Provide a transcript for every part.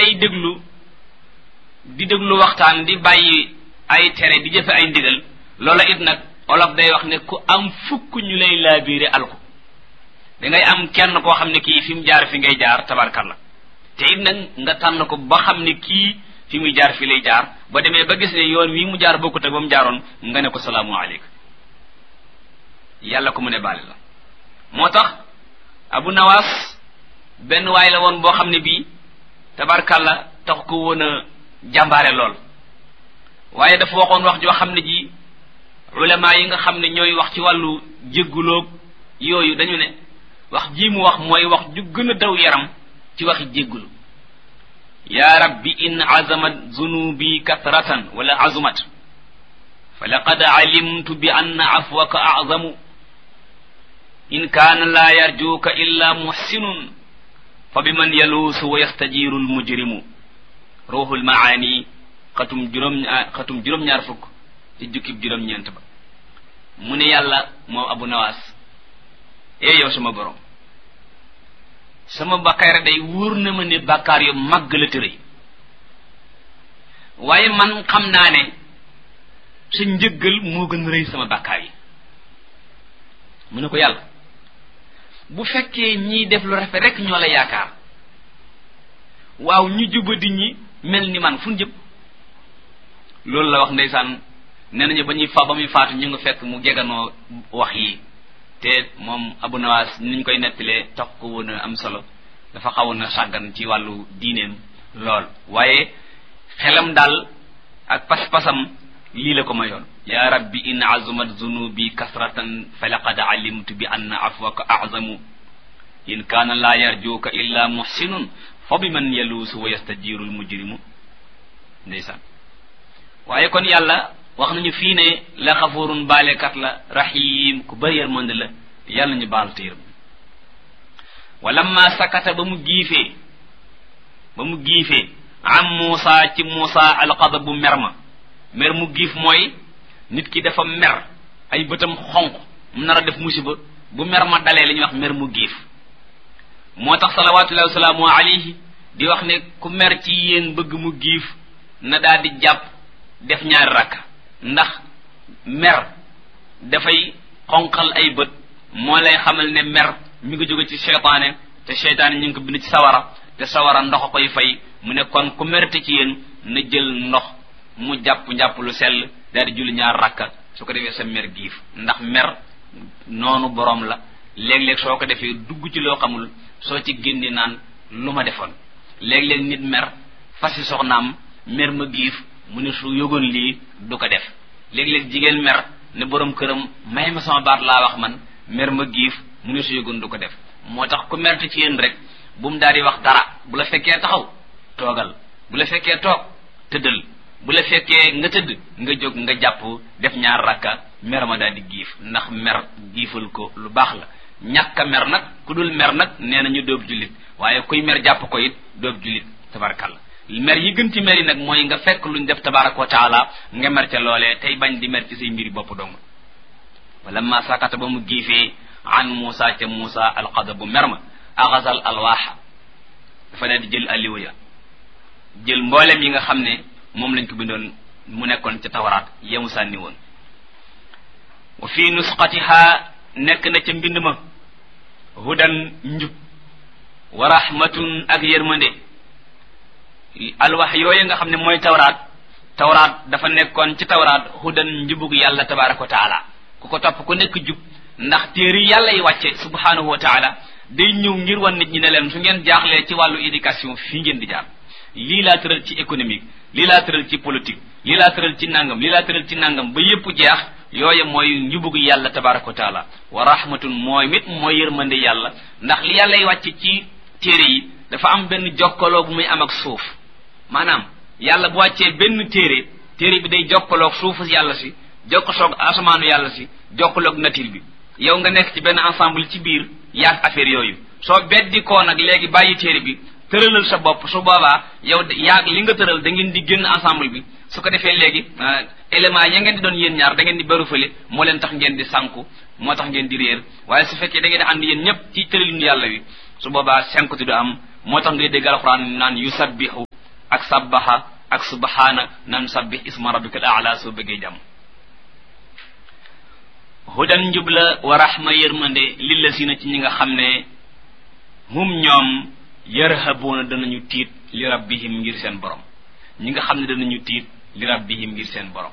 ngay di déglu waxtaan di bàyyi ay tere di jëfe ay ndigal loola it nag olof day wax ne ku am fukk ñu lay laabiire alku da ngay am kenn koo xam ne kii fi mu jaar fi ngay jaar tabarkalla te it nag nga tànn ko ba xam ne kii fi muy jaar fi lay jaar ba demee ba gis ne yoon wi mu jaar bokkut ak ba mu jaaroon nga ne ko salaamu aleykum yàlla ko mu ne baale la moo tax Abu Nawaas benn waay la woon boo xam ne bii tabarkalla tax ko woon a jàmbaare lool waaye dafa waxoon wax joo xam ne ji ulama yi nga xam ne ñooy wax ci wàllu jéggulóog yooyu dañu ne wax ji mu wax mooy wax ju gën a daw yaram ci waxi jéggulu ya rabbi in azamat zunubi kathratan wala azumat fa laqad alimtu bi anna afwaka azamu in kaana laa yarjuuka illa muhsinun fa biman yaluusu wa yastajiru almujrimu ruuxul maani xatum juróom-ñaar fukk ci jukkib juróom-ñeent ba mu ne yàlla moom Abu Nawaas yow sama borom sama bakkaar day wóor na ma ne bakkaar yu màgg la tërëy waaye man xam naa ne sa njëggal moo gën rëy sama bakkaar yi mu ne ko yàlla bu fekkee ñiy def lu rafet rek ñoo la yaakaar waaw ñu jubadi ñi mel ni man fu ñu jëm loolu la wax ndeysaan nee nañu ba muy faatu ñu nga fekk mu geganoo wax yi te moom Abu Nawaas niñ koy nettalee tax ko woon a am solo dafa xawoon a sàggan ci wàllu diineem lool waaye xelam daal ak pas-pasam lii la ko mayoon ya rabbi in azumat zunubi kasratan fa laqad alimtu bi anna afwaka azamu in kaana laa yarjuuka illa muhsinun fa bi man yaluusu wa yastajiru almujrimu ndeysaan waaye kon yàlla wax nañu fii ne la xafurun baalekat la rahim ku bëri yërmande la yàlla ñu baal te yërëm walamma sakata ba mu giifee am Muusa ci Muusa alxadabu mer mu giif mooy nit ki dafa mer ay bëtam xonq mu nar a def musiba bu mer ma dalee li ñuy wax mer mu giif moo tax salawatullahi wasalaamu alayhi di wax ne ku mer ci yéen bëgg mu giif na daal di jàpp def ñaari rakka ndax mer dafay xonqal ay bët moo lay xamal ne mer mi ngi jóge ci seytaane te seytaane ñu ngi ko bind ci sawara te sawara ndox a koy fay mu ne kon ku merte ci yéen na jël ndox mu jàpp lu sell daal di julli ñaar rakka su ko defee sa mer giif ndax mer noonu boroom la léeg-léeg soo ko defee dugg ci loo xamul soo ci génne naan lu ma defoon léeg-léeg nit mer fasi soxnaam mer ma giif mu ne su yógoon lii du ko def léeg-léeg jigéen mer ne borom këram may ma sama baat laa wax man mer ma giif mu ne su yógoon du ko def moo tax ku merte ci yéen rek bu mu daal di wax dara bu la fekkee taxaw toogal bu la fekkee toog tëddal bu la fekkee nga tëdd nga jóg nga jàpp def ñaar rakka mer ma daal di giif ndax mer giifal ko lu baax la ñàkk a mer nag ku dul mer nag nee na ñu doob jullit waaye kuy mer jàpp ko it doob jullit tabarakalla mer yi gën ci mer yi nag mooy nga fekk luñ def tabaraka wa taala nga mer ca loolee tey bañ di mer ci say mbiri bopp dong wala ma sakata ba mu giifee an Muusa ca Muusa alxadabu mer ma axasal alwaaxa dafa daal di jël alliwa ya jël mboolem yi nga xam ne moom lañ ko bindoon mu nekkoon ca tawraat yemu sànni woon wa fi nusqatiha nekk na ca mbind ma hudan njub wa rahmatun ak yërmande alwax yooyu nga xam ne mooy tawraat dafa nekkoon ci tawraat hudan njubug yàlla tabaraka wa taala ku ko topp ku nekk jub ndax téere yàlla yi wàcce subhanahu wa taala day ñëw ngir wan nit ñi ne leen su ngeen jaaxlee ci wàllu éducation fii ngeen di jaar lii laa tëral ci économique lii laa tëral ci politique lii laa tëral ci nangam lii laa tëral ci nangam ba yépp jeex yooye mooy njubug yàlla tabaraka wa taala wa rahmatun mooy mit mooy yërmande yàlla ndax li yàlla yi wàcce ci téere yi dafa am benn jokkaloo bu muy am ak suuf maanaam yàlla bu wàccee benn téere bi day jokkaloog suufu yàlla si jokkaloog asamaanu yàlla si jokkaloog nature bi yow nga nekk ci benn ensemble ci biir yaag affaire yooyu soo beddi koo nag léegi bàyyi téere bi tëralal sa bopp su boobaa yow yaag li nga tëral da ngeen di génn ensemble bi su ko defee léegi élément ya ngeen di doon yéen ñaar da ngeen di bëru fële moo leen tax ngeen di sànku moo tax ngeen di réer waaye su fekkee da ngeen di ànd yéen ñëpp ci tëralinu yàlla wi su boobaa sànkute du am moo tax ngay dégg alxuraan naan yusabbihu sabbaha ak subhana nan sabbih isma rabbikal a'la soo bëggee jàmm. hudan njubla wa rahma yërmande lillazina ci ñi nga xam ne hum ñoom yarhabuuna danañu tiit li rabbihim ngir seen borom, ñi nga xam ne danañu tiit li rabbihim ngir seen borom.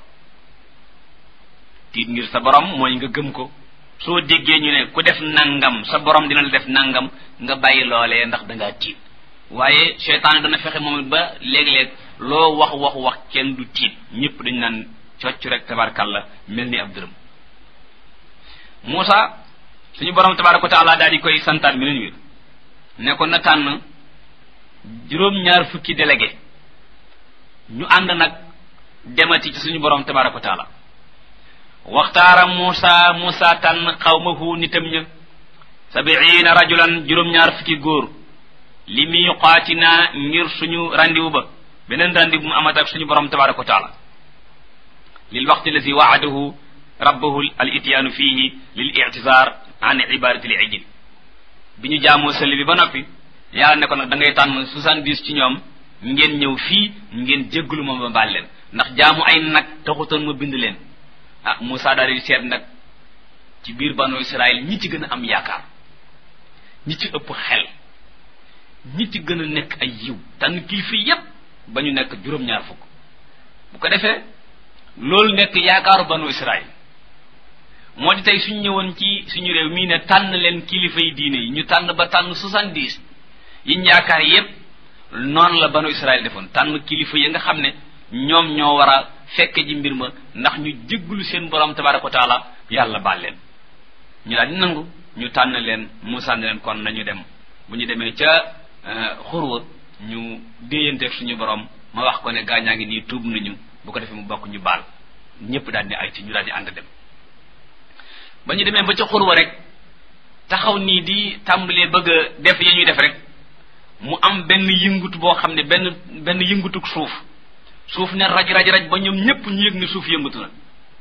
tiit ngir sa borom mooy nga gëm ko, soo déggee ñu ne ku def nangam sa borom dina la def nangam nga bàyyi loolee ndax dangaa tiit. waaye seytaan dana fexe moom it ba léeg-léeg loo wax kenn du tiit, ñëpp dañu naan cocc rek tabarkalla mel ni ab dërëm. Muusa suñu borom tabaraka wa taala daal di koy santaat beneen wir ne ko na tànn juróom-ñaar fukki délégué ñu ànd nag demati ci suñu borom tabaraka wa taala. waxtaara Muusa tànn xawmahu nitam ña 70 rajulan juróom-ñaar fukki góor li miqaatina ngir suñu randiwu ba beneen randiwu mu amat ak suñu borom tabaraka wa taala lil waqti allazi waadahu rabbahu al ityaanu fihi lil i'tizar an ibadati al ijil. bi ñu jaamoo sëli bi ba noppi yàlla ne ko nag da ngay tànn 70 ci ñoom ngeen ñëw fii ngeen jégglu ma ba baal leen ndax jaamu ay nag taxutoon ma bind leen. Muusa daal di seet nag ci biir banu Israël ñi ci gën a am yaakaar, ñi ci ëpp xel, ñi ci gën a nekk ay yiw tànn kilifa yépp ba ñu nekk juróom-ñaar fukk. bu ko defee loolu nekk yaakaaru banu Israël. moo di tey suñ ñëwoon ci suñu réew mii ne tànn leen kilifa yi diine yi ñu tànn ba tànn 70 yiñ yaakaar yépp noonu la banu Israël defoon, tànn kilifa yi nga xam ne ñoom ñoo war a fekke ji mbir ma ndax ñu jéggulu seen borom tabaraka wa taala yàlla baal leen. ñu daal di nangu ñu tànn leen. Muusa ne leen kon nañu dem. bu ñu demee ca xurwa ñu déeyanteeg suñu borom ma wax ko ne gaañaa ngi nii tuub nañu, bu ko defee mu bokk ñu baal. ñëpp daal di ay ci ñu daal di ànd dem. ba ñu demee ba ca xurwa rek taxaw nii di tàmbalee bëgg a def yi ñuy def rek mu am benn yëngutu boo xam ne benn yëngutuk suuf ne raj ba ñoom ñëpp ñu yëg ne suuf yëngatu na.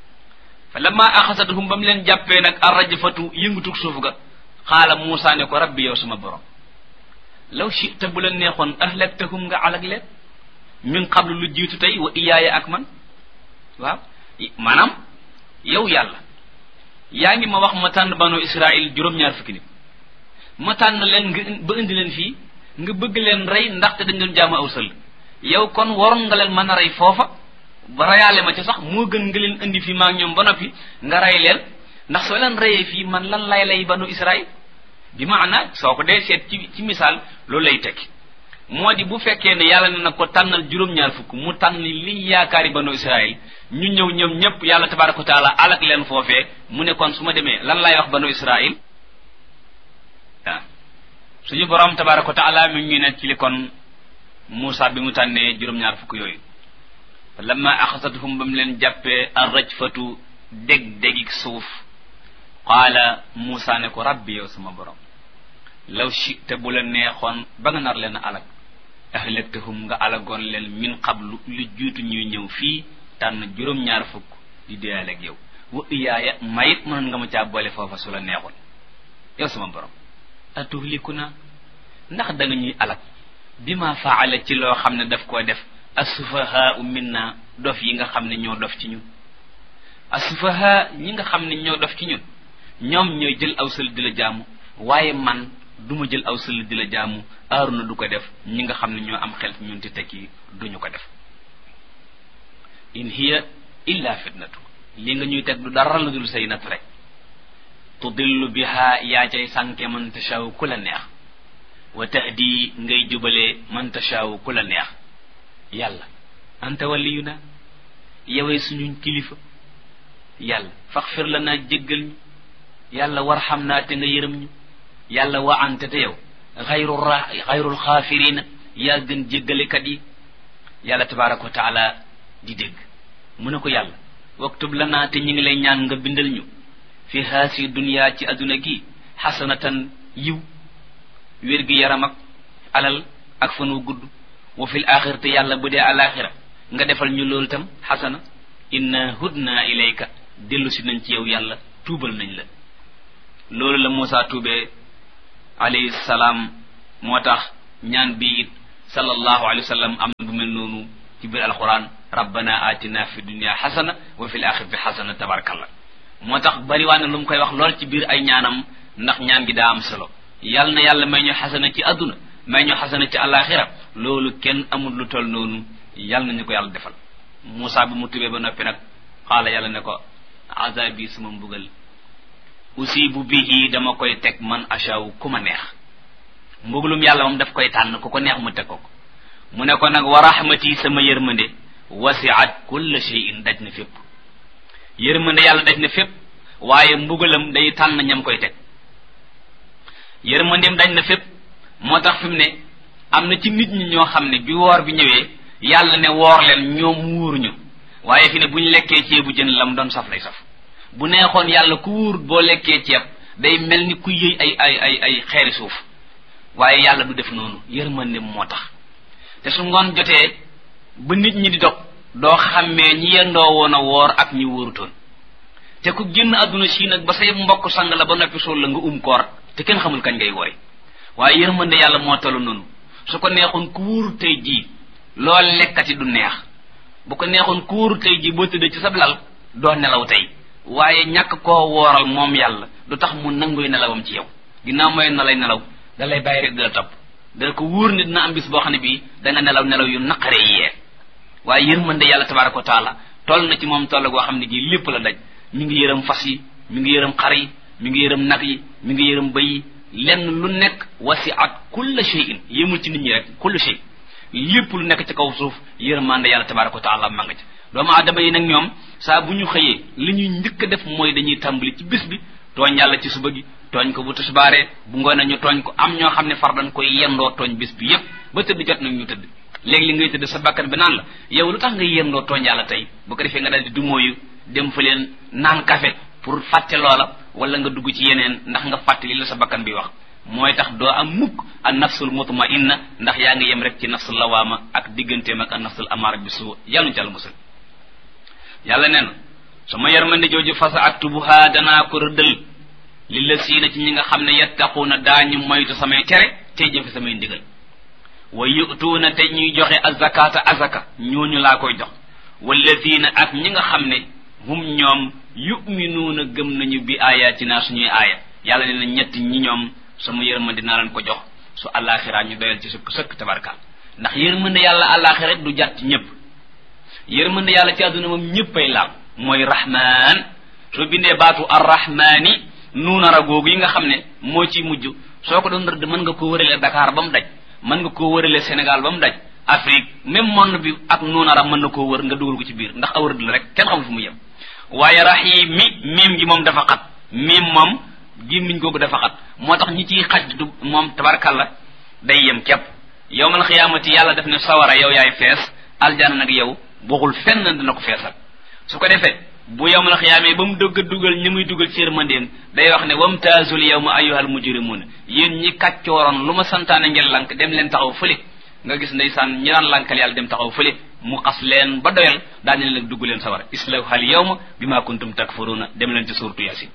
fa lamma axasatuhum ba mu leen jàppee nag arrajfatu yëngutug suuf ga xaala Muusa ne ko rabbi yow sama borom law shi'ta bu la neexoon ahlaktahum nga alag leen min qablu lu jiitu tey wa iyaaya ak man. waaw maanaam yow yàlla yaa ngi ma wax ma tànn banu Israël juróom-ñaar fukki nit ma tànn leen nga ba indi leen fii nga bëgg leen rey ndaxte dañ doon jaamu aw sëll. yow kon waroon nga leen mën a rey foofa ba reyaale ma ca sax moo gën nga leen indi fii maa ngi ñoom ba noppi nga rey leen ndax soo leen reyee fii man lan lay banu Israël. bi maana soo ko dee seet ci misaal loolu lay tekki moo di bu fekkee ne yàlla ne na ko tànnal juróom-ñaar fukk mu tànn li yaakaari banu Israël ñu ñëw ñoom ñëpp yàlla tabaraka wa taala alak leen foofee mu ne kon su ma demee lan lay wax banu Israël. waaw suñu borom tabaraka wa taala mi ñu ne ci li kon Muusa bi mu tànnee juróom-ñaar fukk yooyu lamma axasatuhum ba mu leen jàppee arrajfatu dég-dégig suuf qaala Muusa ne ko rabbi yow sama borom law shi'ta bu la neexoon ba nga nar leen a alag ahlaktahum nga alagoon leen min qablu lu jiitu ñuy ñëw fii tànn juróom-ñaar fukk di deyaaleeg yow wa iyaaya mayit mënoon nga ma caa boole foofa su la neexoon. yow sama borom atuhlikuna ndax da nga ñuy alag bi ma faala ci loo xam ne daf koo def as-sufahaa minna dof yi nga xam ne ñoo dof ci ñun. as-sufahaa ñi nga xam ne ñoo dof ci ñun ñoom ñooy jël aw sël di la jaamu waaye man du ma jël aw sël di la jaamu. Aaruna du ko def, ñi nga xam ne ñoo am xel ñun te tekki duñu ko def. in hiya illa fitnatu li nga ñuy teg du dara la dul say natt rek. tudillu biha yaa cay sànke man tashaaw ku la neex wa tahdi ngay jubalee man tashaaw ku la neex. yàlla anta waliyuna yowee suñu kilifa. yàlla faxfir lana jéggal ñu. yàlla warxam naa te nga yërëm ñu. yàlla wa ante te yow xayrul xaafirina yaa gën jéggalekat yi. yàlla tabaraka wa taala di dégg mu ne ko yàlla waktub lana te ñi ngi lay ñaan nga bindal ñu fi haasi dunya ci adduna gi xasanatan yiw wér gi yaram ak alal ak fan wu gudd wa fil axir te yàlla bu dee alaxira nga defal ñu loolu tam xasana inna hudna ilayka dellu si nañ ci yow yàlla tuubal nañ la. loolu la Muusa tuubee alayhi salaam. moo tax ñaan bi it sallallahu alayhi wa sallam am bu mel noonu ci biir alquran rabbana atina fi dunya xasana wa fil axirati xasana tabarakallah moo tax bari waa na lu mu koy wax lool ci biir ay ñaanam ndax ñaan gi daa am solo yal na yàlla may ñu xasana ci adduna may ñu xasana ci alaxira loolu kenn amul lu toll noonu yal nañu ko yàlla defal Moussa bi mu tubee ba noppi nag xaala yàlla ne ko azabi sama mbugal usibu bihi dama koy teg man ashaw ku ma neex mbugalum yàlla moom daf koy tànn ku ko neex mu teg ko mu ne ko nag wa rahmati sama yërmande wasi'at kulla shay'in daj na fépp yërmande yàlla daj na fépp waaye mbugalam day tànn ñam koy teg yërmandeem daj na fépp moo tax fi mu ne am na ci nit ñi ñoo xam ne bi woor bi ñëwee yàlla ne woor leen ñoom wuuruñu waaye fi ne bu ñu lekkee ceebu jën lam doon saf lay saf bu neexoon yàlla ku wuur boo lekkee ceeb day mel ni ku yëy ay xeeri suuf waaye yàlla du def noonu yërmandeem moo tax te su ngoon jotee ba nit ñi di dog doo xàmmee ñi yendoo woon a woor ak ñi wóorutoon te ku génn àdduna si nag ba say mbokk sang la ba noppi sol la nga koor te kenn xamul kañ ngay wori waaye yërmande yàlla moo tollu noonu su ko neexoon ku wóoru tey jii lool lekkati du neex bu ko neexoon ku wóoru tey jii boo tëddee ci sab lal doo nelaw tey waaye ñàkk koo wooral moom yàlla du tax mu nanguy nelawam ci yow ginnaaw mooy na lay nelaw da lay bàyyi rek di la topp dana ko wóor ne dina am bis boo xam ne bii da nga nelaw yu naqare yee waaye yërmande yàlla tabaraka wa taala toll na ci moom toll goo xam ne gi lépp la daj mi ngi yërëm fas yi mi ngi yërëm xar yi mi ngi yërëm nag yi mi ngi yërëm bëy yi lenn lu nekk wasi'at kulla shay'in yëmul ci nit ñi rek kulla shay lépp lu nekk ci kaw suuf yërmande yàlla tabaraka wa taala ma nga ci doomu aadama yi nag ñoom saa bu ñu xëyee li ñuy njëkk a def mooy dañuy tàmbali ci bés bi tooñ yàlla ci suba gi tooñ ko bu tisbaaree bu ngoonee ñu tooñ ko am ñoo xam ne far dañ koy yendoo tooñ bés bi yépp ba tëdd jot nag ñu tëdd léegi li ngay tëdd sa bakkan bi naan la yow lu tax nga yendoo tooñ yàlla tey bu ko defee nga daal di dumóoyu dem fa leen naan café pour fàtte loola wala nga dugg ci yeneen ndax nga fàtte li la sa bakkan bi wax mooy tax doo am mukk an nafsul mutma'inna ndax yaa ngi yem rek ci nafsul lawaama ak digganteem ak an nafsul amaara bi suu yàlla ñu ci àll musal yàlla nee na sama yërmande jooju fasa aktubuha danaa ko rëddal lillasiina ci ñi nga xam ne yattaquuna daañu moytu samay tere tey jëfe samay ndigal wa yu'tuuna te ñuy joxe azakata azaka ñooñu laa koy jox wallazina ak ñi nga xam ne hum ñoom yu'minuuna gëm nañu bi ayatina suñuy aaya yàlla nee na ñett ñi ñoom sama yërmande dinaa leen ko jox su àllaaxira ñu doyal ci sëkk tabarkaal ndax yërmande yàlla àllaaxira rek du jàtt ci ñëpp yërmande yàlla ci àdduna moom ñëppay laal mooy rahman soo bindee baatu arrahmani nuunara googu yi nga xam ne moo ciy mujj soo ko doon rëdd mën nga ko wërale Dakar ba mu daj mën nga koo wërale Sénégal ba mu daj Afrique même monde bi ak nuunara mën na koo wër nga dugal ko ci biir ndax aw rëdd la rek kenn xamul fu mu yem waaye rahim miim gi moom dafa xat miim moom gémmiñ googu dafa xat moo tax ñi ciy xaj du moom tabarkalla day yem képp yawmal xiyaamati yàlla def ne sawara yow yaay fees aljana nag yow boxul fenn dina ko feesal su ko defee bu yawmal xiyaamee ba mu dëgg a dugal ñi muy dugal ci yërmandeem day wax ne wamtaazul yawma ayyuhal mujrimuun yéen ñi kàccooroon lu ma santaane ngeen lank dem leen taxaw fële nga gis ndeysaan ñi daan lankal yàlla dem taxaw fële mu xas leen ba doyal daañu leen dugg leen sawara islawhal yawma bima kuntum takfuruuna dem leen ci suuratu Yaasin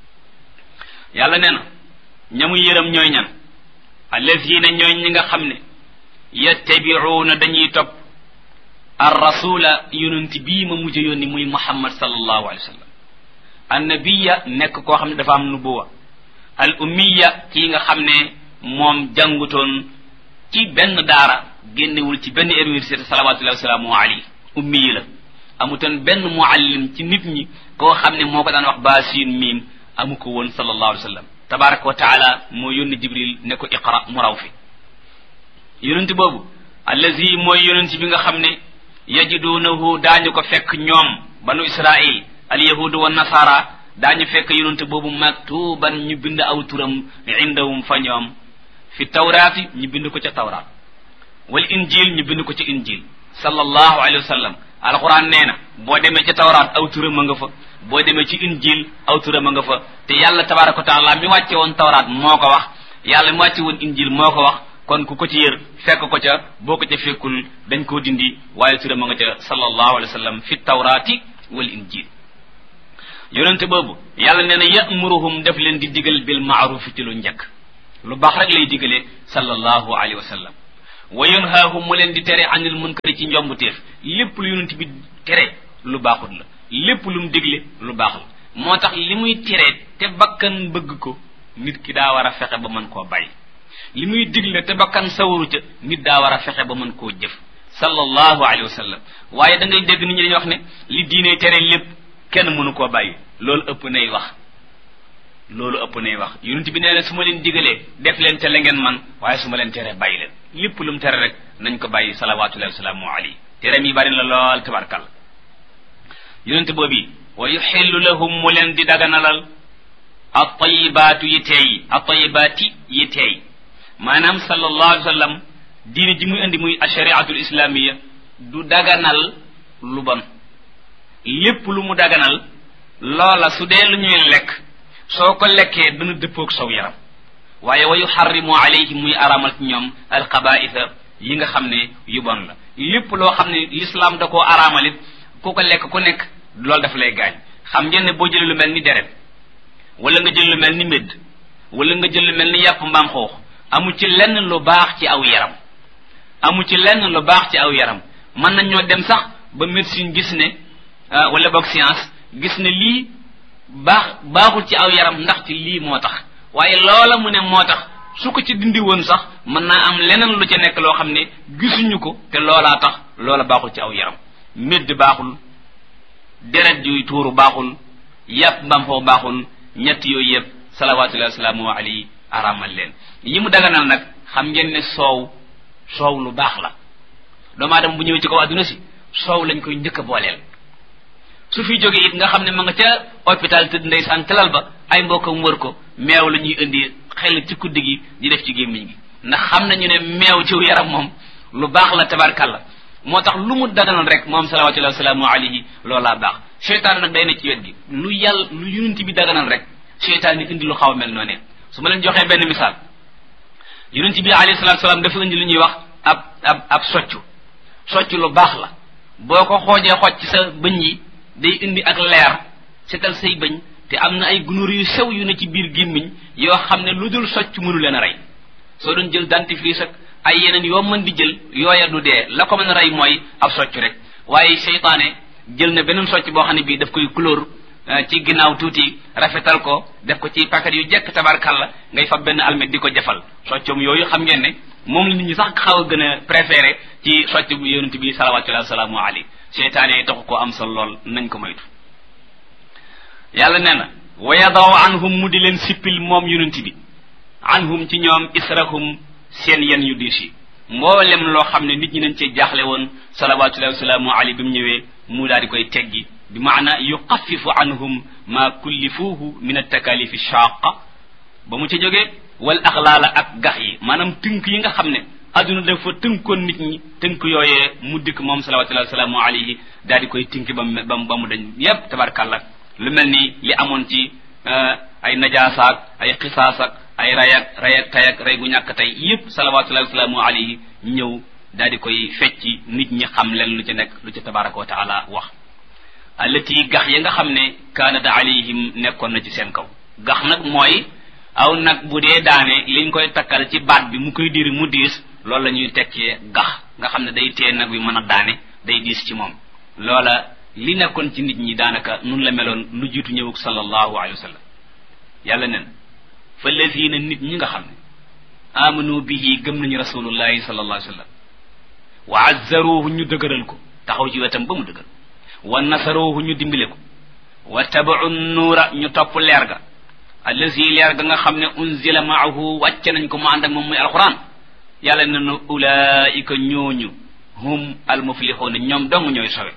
yàlla nee na ñamu yërëm ñooy ñan allazina ñooy ñi nga xam ne yattabi'uuna dañuy topp ar rasula yonent bii ma mujj yónni muy muhammad sallallahu alayhi wa sallam annabiya nekk koo xam ne dafa am nubuwa al ummiya kii nga xam ne moom jàngutoon ci benn daara génnewul ci benn université salawatullahi wasalaamu alayhi ummiyi la amutoon benn muallim ci nit ñi koo xam ne moo ko daan wax baasin miim amu ko woon sallallahu alayhi wa sallam tabaraka wa taala moo yónni jibril ne ko iqra mu raw fi yonent boobu allazi mooy yonent bi nga xam ne yajidunahu daañu ko fekk ñoom banu israil al yahudu wa nasara daañu fekk yonent boobu maktuban ñu bind aw turam indahum fa ñoom fi tawraati ñu bind ko ca tawraat wal injil ñu bind ko ci injil sallallahu alayhi wa sallam alquran nee na boo demee ci tawraat aw turam a nga fa boo demee ci injil aw turam a nga fa te yàlla tabaraka wa taala mi wàcce woon tawraat moo ko wax yàlla mi wàcce woon injil moo ko wax kon ku ko ci yër fekk ko ca boo ko ca fekkul dañ koo dindi waaye turam a nga ca sallallahu alayhi wa sallam fi tawraati wal injil yonente boobu yàlla nee na ya'muruhum def leen di digal bil ma'ruf ci lu njëkk lu baax rek lay digalee sallallahu alayhi wa sallam wa yanhaahum mu leen di tere anil munkari ci njombuteef lépp lu yonent bi tere lu baaxul la lépp lu mu digle lu baax la moo tax li muy tere te bakkan bëgg ko nit ki daa war a fexe ba mën koo bàyyi li muy digle te bakkan sawaru ca nit daa war a fexe ba mën koo jëf sallallahu alayhi wa sallam waaye da ngay dégg nit ñi dañuy wax ne li diine tere lépp kenn mënu koo bàyyi loolu ëpp nay wax yonent bi nee na su ma leen digalee def leen te la ngeen man waaye su ma leen teree bàyyi leen lépp lu mu tere rek nañ ko bàyyi salawatullahi wasalaamu alayhi tere mi bari la lool tabarkal yonent boobu wa yuxillu lahum mu leen di daganalal at-tayyibaatu yi teey maanaam sallallahu alayhi wa sallam diine ji muy indi muy ashariatul islamiya du daganal lu bon lépp lu mu daganal loola su dee lu ñuy lekk soo ko lekkee dana dëppoog saw yaram waaye wa yuxarrimu alayhim muy aramal ci ñoom alxabaisa yi nga xam ne yu bon la lépp loo xam ne l'islam da koo aramalit ku ko lekk ku nekk loolu daf lay gaañ xam ngeen ne boo jëlee lu mel ni deret wala nga jël lu mel ni médd wala nga jël lu mel ni yàpp mbaam xoox amu ci lenn lu baax ci aw yaram mën nañ ñoo dem sax ba médecine gis ne wala boog science gis ne lii baaxul ci aw yaram ndaxte lii moo tax waaye loola mu ne moo tax su ko ci dindi woon sax mën naa am leneen lu ca nekk loo xam ne gisuñu ko te loolaa tax loola baaxul ci aw yaram médd baaxul deret juy tuuru baaxul yàpp mbaam xoox baaxul ñett yooyu yëpp salawatullahi wasalaamu alayhi aramal leen yi mu daganal nag xam ngeen ne soow lu baax la doomu aadama bu ñëwee ci kaw adduna si soow lañ koy njëkk a booleel su fi jógee it nga xam ne ma nga ca hôpital tëdd ndeysaan telal ba ay mbokkam wër ko meew la ñuy indi xel ci kuddi gi di def ci gémmiñ gi ndax xam nañu ne meew ci yaram moom lu baax la tabarkalla moo tax lu mu daganal rek moom salawatullahi wasalaamu alayhi loolaa baax seytaan nag day ne ci wet gi lu yonent bi daganal rek seytaan yi indi lu xaw a mel noonu su ma leen joxee benn misaal yonent bi alayhi salatu salaam dafa indi lu ñuy wax ab soccu lu baax la boo ko xoojee xooj ci sa bëñ yi day indi ak leer setal say bëñ te am na ay gunóor yu sew yu ne ci biir gémmiñ yoo xam ne lu dul socc mënu leen a rey soo doon jël dentifrice ak ay yeneen yoo mën di jël yooya du dee la ko mën a rey mooy ab socc rek waaye seytaane jël na beneen socc boo xam ne bii daf koy couleur ci ginnaaw tuuti rafetal ko def ko ci paquet yu jekk tabarkalla ngay fab benn almet di ko jafal soccom yooyu xam ngeen ne moom la nit ñi sax xaw a gën a préféré ci socc bu yonent bi salawatullahi wasalaamu alayhi seytaane yi taxu koo am solo lool nañ ko moytu yàlla nee na wa yadaw anhum mu di leen sippil moom yonent bi anhum ci ñoom israhum seen yen yu diis yi mboolem loo xam ne nit ñi nañ cee jaaxle woon salawatullahi wasalaamu alayhi bi mu ñëwee mu daal di koy teggi bi maana yuxafifu anhum ma kullifuuhu min altakalifi shaqa ba mu ca jógee wal axlaala ak gax yi maanaam tënk yi nga xam ne adduna dafa tënkoon nit ñi tënk yooyee mu dikk moom salawatullahi wasalaamu alayhi daal di koy tënki ba mu dañ yépp tabarkàlla lu mel ni li amoon ci ay najaasaak ay xisaasak ay rayak tayak ray gu ñàkk tey yépp salawatullahi wasalaamu alayhi ñëw daal di koy fecci nit ñi xam leen lu ci nekk lu ci tabaraka wa taala wax allati gax ya nga xam ne kaanat alayhim nekkoon na ci seen kaw gax nag mooy aw nag bu dee daane liñ koy takkal ci baat bi mu koy diri mu diis loolu la ñuy tekkee gax nga xam ne day tee nag bi mën a daane day diis ci moom loola li nekkoon ci nit ñi daanaka nun la meloon lu jiitu ñëwug sallallahu alayhi wa sallam yàlla nen fa lazina nit ñi nga xam ne amanu bihi gëm nañu rasulullahi sallallahu alayhi wa sallam wa azzaruhu ñu dëgëral ko taxaw ci wetam ba mu dëgër wa nasaruhu ñu dimbile ko wa tabacu nuura ñu topp leer ga allazi leer ga nga xam ne unzila maahu wàcce nañ ko mu ànd ak moom muy alquran yàlla ne na ulaika ñooñu hum almuflixuuna ñoom dong ñooy sowe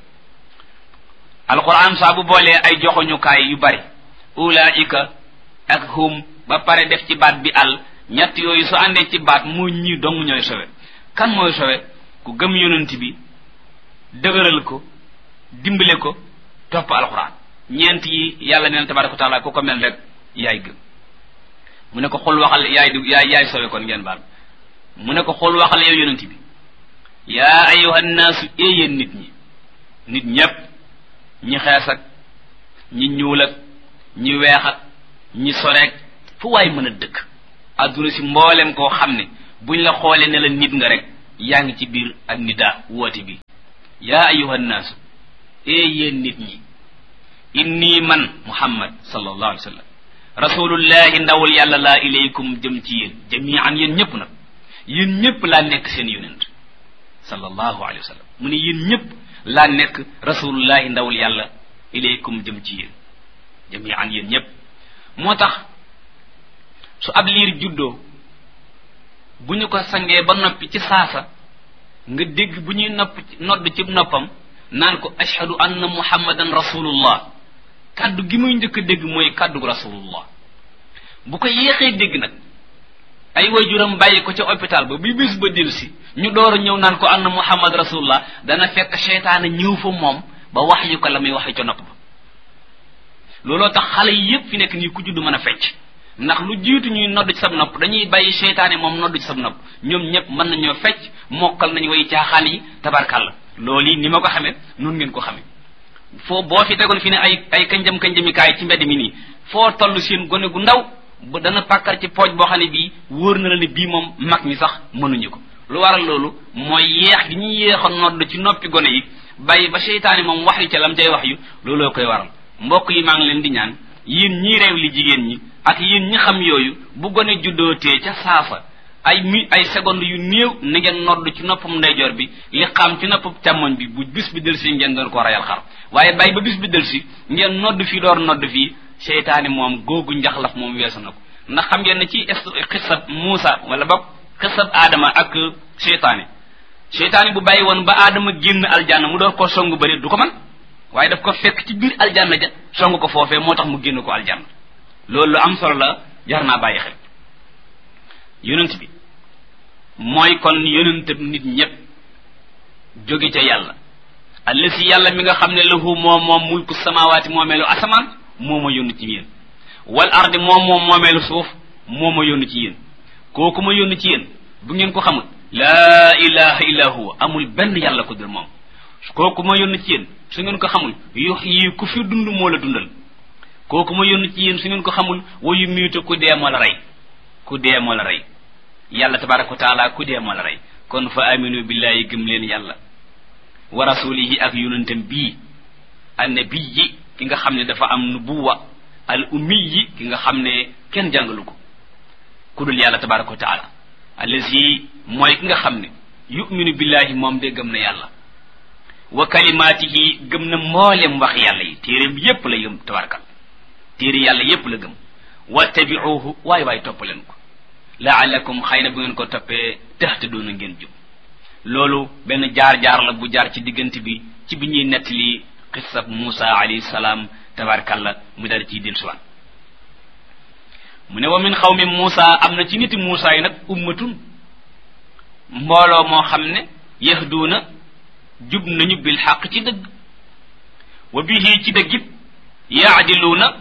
alquran saa bu boolee ay joxoñukaay yu bari ulaika ak hum ba pare def ci baat bi al ñett yooyu su àndee ci baat mu ñi dong ñooy sowe kan mooy sowe ku gëm yonent bi dëgëral ko dimbale ko topp alquran ñeent yi yàlla neen tabaraka wa taala ku ko mel rek yaay gëm mu ne ko xul waxal yaay sowe kon ngeen baal mu ne ko xul waxal yow yonent bi yaa ayyuhan naasu yéen nit ñépp ñi xees ak ñi ñuul ak ñi weex ak ñi soreek fu waay mën a dëkk adduna si mboolem koo xam ne buñ la xoolee ne la nit nga rek yaa ngi ci biir ak nida woote bi yaa ayuha nnaasu yéen nit ñi inni man muhammad sallallahu alayhi wa sallam rasulullahi ndawul yàlla laa ilaykum jëm ci yéen jami'an yéen ñëpp nag yéen ñëpp laa nekk seen yonent sallallahu alayhi wa sallam mu ne yéen ñëpp laa nekk rasulullahi ndawul yàlla ilaykum jëm ci yéen jami'an yéen ñëpp moo tax su ab liir juddoo bu ñu ko sangee ba noppi ci saasa nga dégg bu ñuy nodd ci noppam naan ko ashhadu anna muhammadan rasulullah kaddu gi muy njëkk a dégg mooy kaddu rasulullah bu ko yéexee dégg nag ay waajuram bàyyi ko ca hôpital ba bi bis ba delsi ñu door a ñëw naan ko anna muhammad rasulullah dana fekk seytaane ñëw fa moom ba wax yu ko la muy waxe ca nopp ba looloo tax xale yi yépp fi nekk nii ku judd mën a fecc ndax lu jiitu ñuy nodd ci sab nopp dañuy bàyyi seytaane moom nodd ci sab nopp ñoom ñëpp mën nañoo fecc mokkal nañu way caaxaan yi tabarkàlla loolu yi ni ma ko xamee noonu ngeen ko xamee foo boo fi tegoon fi ne ay kanjamikaay ci mbedd mi nii foo toll seen gone gu ndaw ba dana pàkkar ci pooj boo xam ne bii wóor na la ne bii moom mag ñi sax mënuñu ko lu waral loolu mooy yeex gi ñuy yeexoon nodd ci noppi gone yi bàyyi ba seytaane moom wax yu ca lam cay wax yu looloo koy waral mbokk yi maa ngi leen di ñaan yéen ñii réew li jigéen ñi ak yéen ñi xam yooyu bu gone juddootee ca saafa ay seconde yu néew na ngeen nodd ci noppam ndeyjoor bi li xam ci noppam càmmoñ bi bu bis bi del si ngeen doon ko rayal xar waaye bàyyi ba bis bi del si ngeen nodd fii door nodd fii seytaane moom googu njaxlaf moom weesu na ko ndax xam ngeen ne ci xisab Muusa wala boog xisab Adama ak seytaane bu bàyyi woon ba Adama génn aljanna mu door koo songu bëri du ko man waaye daf ko fekk ci biir aljanna ja songu ko foofee moo tax mu génn ko aljanna loolu lu am solo la jar naa bàyyi xel yonent bi mooy kon yonent nit ñépp jóge ca yàlla allasi yàlla mi nga xam ne lahu moom mulku samawaati moomeelu asamaan moo ma yónni ci yéen wal ardi moom moomeelu suuf moo ma yónni ci yéen kooku ma yónni ci yéen bu ngeen ko xamul laa ilaha illa huwa amul benn yàlla ko dul moom kooku ma yónni ci yéen su ngeen ko xamul yuhyi ku fi dund moo la dundal kooku ma yónni ci yéen su ngeen ko xamul wa yumiitu ku dee moo la rey ku dee moo la rey yàlla tabaraka wa taala ku dee moo la rey kon fa aminu billahi gëm leen yàlla wa rasulihi ak yonentam bii annabiyi ki nga xam ne dafa am nubuwa al ummiyi ki nga xam ne kenn jàngalu ko ku dul yàlla tabaraka wa taala allazi mooy ki nga xam ne yuminu billahi moom de gëm na yàlla wa kalimaatihi gëm na mboolem wax yàlla yi téeréem yépp la yëm tabarakal téere yàlla yépp la gëm wattabi'uhu waay topp leen ko la'allakum xëy na bu ngeen ko toppee tahtaduna ngeen jub loolu benn jaar-jaar la bu jaar ci diggante bi ci bi ñuy nettali xissab Muusa alayhi salaam tabarakalla mu dal ciy dellusiwaat mu ne wa min xawmi Muusa am na ci niti Muusa yi nag ummatun mbooloo moo xam ne yahduuna jub nañu bil xaq ci dëgg wa bihi ci dëgg it yaadiluuna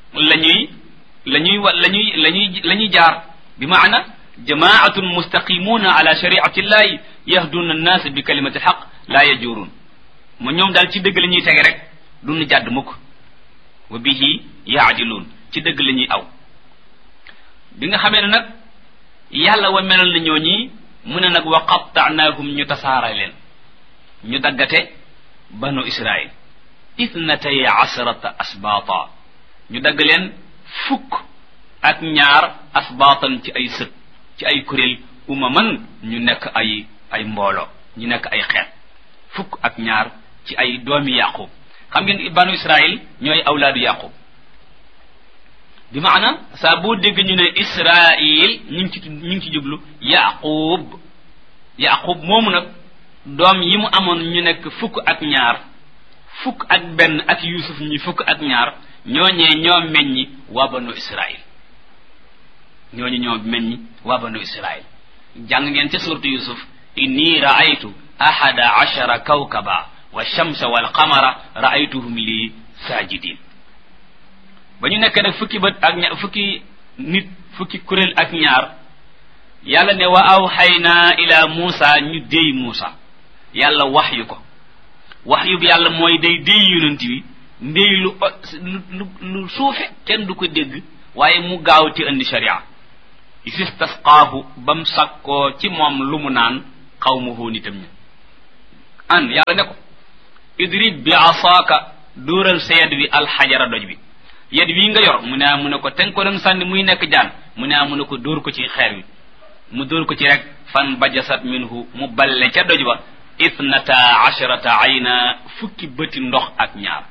lañuy jaar bi maana jamaatun mustaqimuuna ala shariati llahi yahduuna annaas bi kalimati xaq laa yajuruun ma ñoom daal ci dëgg la ñuy tege rek duñu jàdd mukk wa bihi yaadiluun ci dëgg la ñuy aw bi nga xamee ne nag yàlla wa melal na ñoo ñii mu ne nag wa qatta'naahum ñu tasaara leen ñu daggate banu israil ithnatay asrata asbaata ñu dagg leen fukk ak ñaar asbaatan ci ay sët ci ay kuréel umaman ñu nekk ay mbooloo ñu nekk ay xeet fukk ak ñaar ci ay doomi yaqub xam ngeen banu israil ñooy awlaadu yaqub bi maana saa boo dégg ñu ne israil ñu ngi ci jublu yaqub moomu nag doom yi mu amoon ñu nekk fukk ak ñaar fukk ak benn ak yusuf ñi fukk ak ñaar ñooñee ñoo meññi waa banu israil jàng ngeen ca suuratu yusuf inni ra'aytu ahada ashara kawkaba wa shamsa wal qamara ra'aytuhum li sajidin ba ñu nekk nag fukki bët ak fukki kuréel ak ñaar yàlla ne wa awxayna ila Muusa ñu déy Muusa yàlla waxyu ko waxyu bi yàlla mooy day déy yonent bi ndéy lu suufe kenn du ko dégg waaye mu gaaw ci indi sharia istisqaahu bam sakkoo ci moom lu mu naan qawmuhu nitam ña an yàlla ne ko idrib bi asaaka dóoral sa yed wi alxajara doj bi yed wi nga yor mu ne ko ten ko doon sànni muy nekk jaan mu ne ko dóor ko ci xeer wi mu dóor ko ci rek fan bajasat minhu mu balle ca doj ba ithnata asharata ayna fukki bëti ndox ak ñaar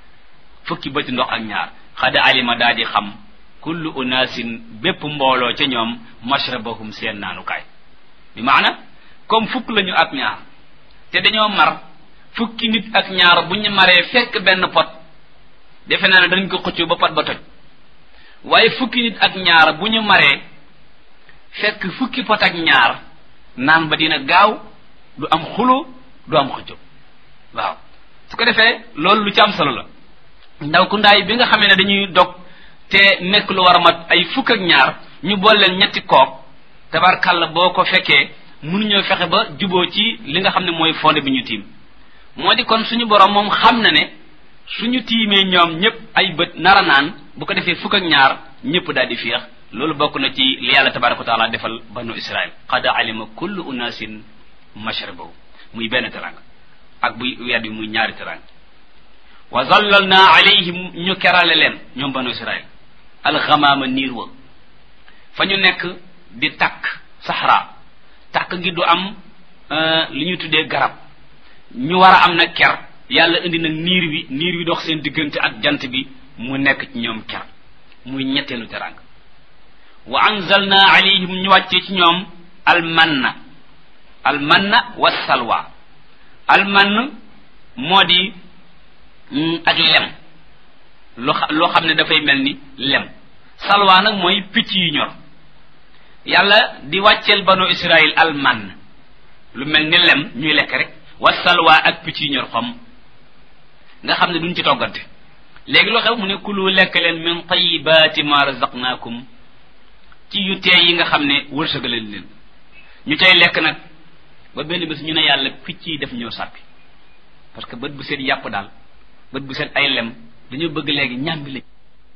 xada alima daa di xam kullu unaasin bépp mbooloo ca ñoom mashrabahum seen naanukaay bi maana comme fukk lañu ak ñaar te dañoo mar fukki nit ak ñaar bu ñu maree fekk benn pot defe naa ne dañ ko xëccoo ba pot ba toj waaye fukki nit ak ñaar bu ñu maree fekk fukki pot ak ñaar naan ba dina gaaw du am xuloo du am xëccoo waaw su ko defee loolu lu ci am solo la ndaw ku ndaay bi nga xamee ne dañuy dog te nekk lu war a mat ay fukk ak ñaar ñu bool leen ñetti kook tabarkàlla boo ko fekkee mënuñoo fexe ba juboo ci li nga xam ne mooy fonde bi ñu tiim moo di kon suñu borom moom xam na ne suñu tiimee ñoom ñëpp ay bët nara naan bu ko defee fukk ak ñaar ñëpp daal di féex loolu bokk na ci li yàlla tabaraka wa taala defal banu israil qad alima kullu unasin mashrabahu muy benn teranga ak buy weer bi muy ñaari teranga wa zallalna alayhim ñu kerale leen ñoom banu israil alxamaama niir wa fa ñu nekk di takk saxra takk gi du am li ñuy tuddee garab ñu war a am nag ker yàlla indi nag niir wi dox seen diggante ak jant bi mu nekk ci ñoom ker muy ñetteelu teranga wa anzalna alayhim ñu wàccee ci ñoom almanna wa salwa almann moo di ak lem loo xam ne dafay mel ni lem salwa nag mooy picc yu ñor yàlla di wàcceel banu israil almann lu mel ni lem ñuy lekk rek wa salwa ak picc yu ñor xom nga xam ne duñ ci toggante léegi loo xew mu ne kulu lekk leen min tayibaati ma razaqnaakum ci yu teey yi nga xam ne wërsëgaleen leen ñu tey lekk nag ba benn bés ñu ne yàlla picc yi def ñoo sàppi parce que bët bu set yàpp daal bët bu set ay lem dañoo bëgg léegi ñàmbi la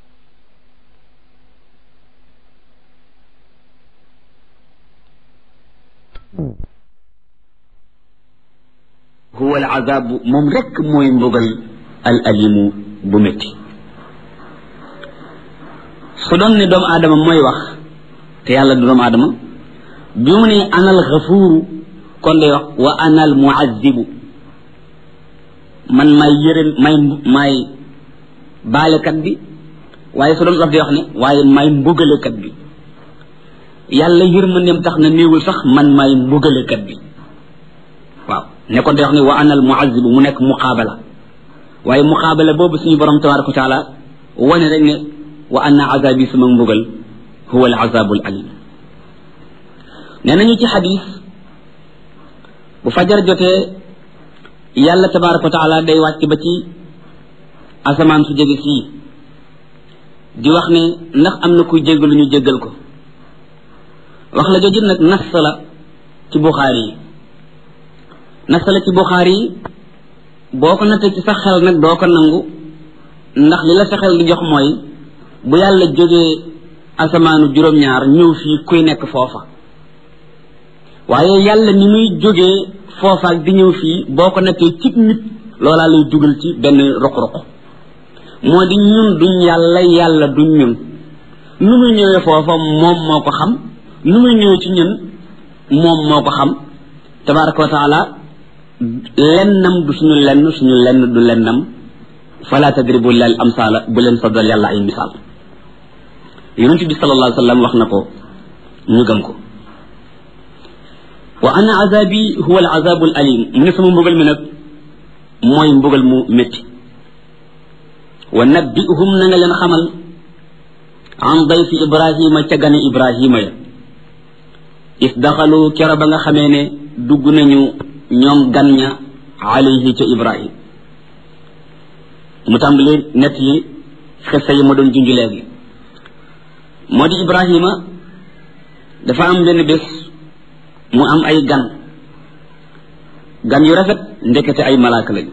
huwa al azabu moom rekk mooy mbugal al alimu bu métti su doon ne doomu aadama mooy wax te yàlla du doomu aadama bi mu ne anal xafuuru kon day wax wa anal muazzibu man may may baalekat bi waaye su doon daf di wax ne waaye may mbugalekat bi yàlla yërmandeem tax na néewul sax man may mbugalekat bi waaw ne kon day wax ne wa anal muazzibu mu nekk muqaabala waaye muqaabala boobu suñu borom tabaraka wa taala wane rek ne wa anna azabi sama mbugal huwa al azabul alim nee nañu ci xadis bu fajar jotee yàlla tabaraka wa taala day wàcc ba ci asamaan su jege sii di wax ne ndax am na kuy jéggalu ñu jéggal ko wax la jooju nag nas la ci buxaari yi nas la ci buxaari yi boo ko nattee ci sa xel nag doo ko nangu ndax li la sa xel di jox mooy bu yàlla jógee asamaanu juróom-ñaar ñëw fii kuy nekk foofa waaye yàlla ni muy jógee foofa ak di ñëw fii boo ko nattee ci nit loolaa lay dugal ci benn roq-roq moo di ñun duñ yàlla duñ ñun nu muy ñëwee foofa moom moo ko xam nu muy ñëwee ci ñun moom moo ko xam tabaraka wa taala lennam du suñu lenn du lennam fala tadribu lil amsala bu leen faddal yàlla ay misaal yonent bi sallallahu alayhi wa sallam wax na ko ñu gëm ko wa ana azabi huwa al azabu al alim mu ne sama mbugal mi nag mooy mbugal mu métti wa nabbihum na nga leen xamal an dayfi ibrahima ca gane ibrahima ya is daxalu kero ba nga xamee ne dugg nañu ñoom gan ña alayhi ca ibrahim mu tàmbali nett yi xissa yi ma doon junj léegi moo di ibrahima dafa am benn bés mu am ay gan yu rafet ndekete ay malaaka lañu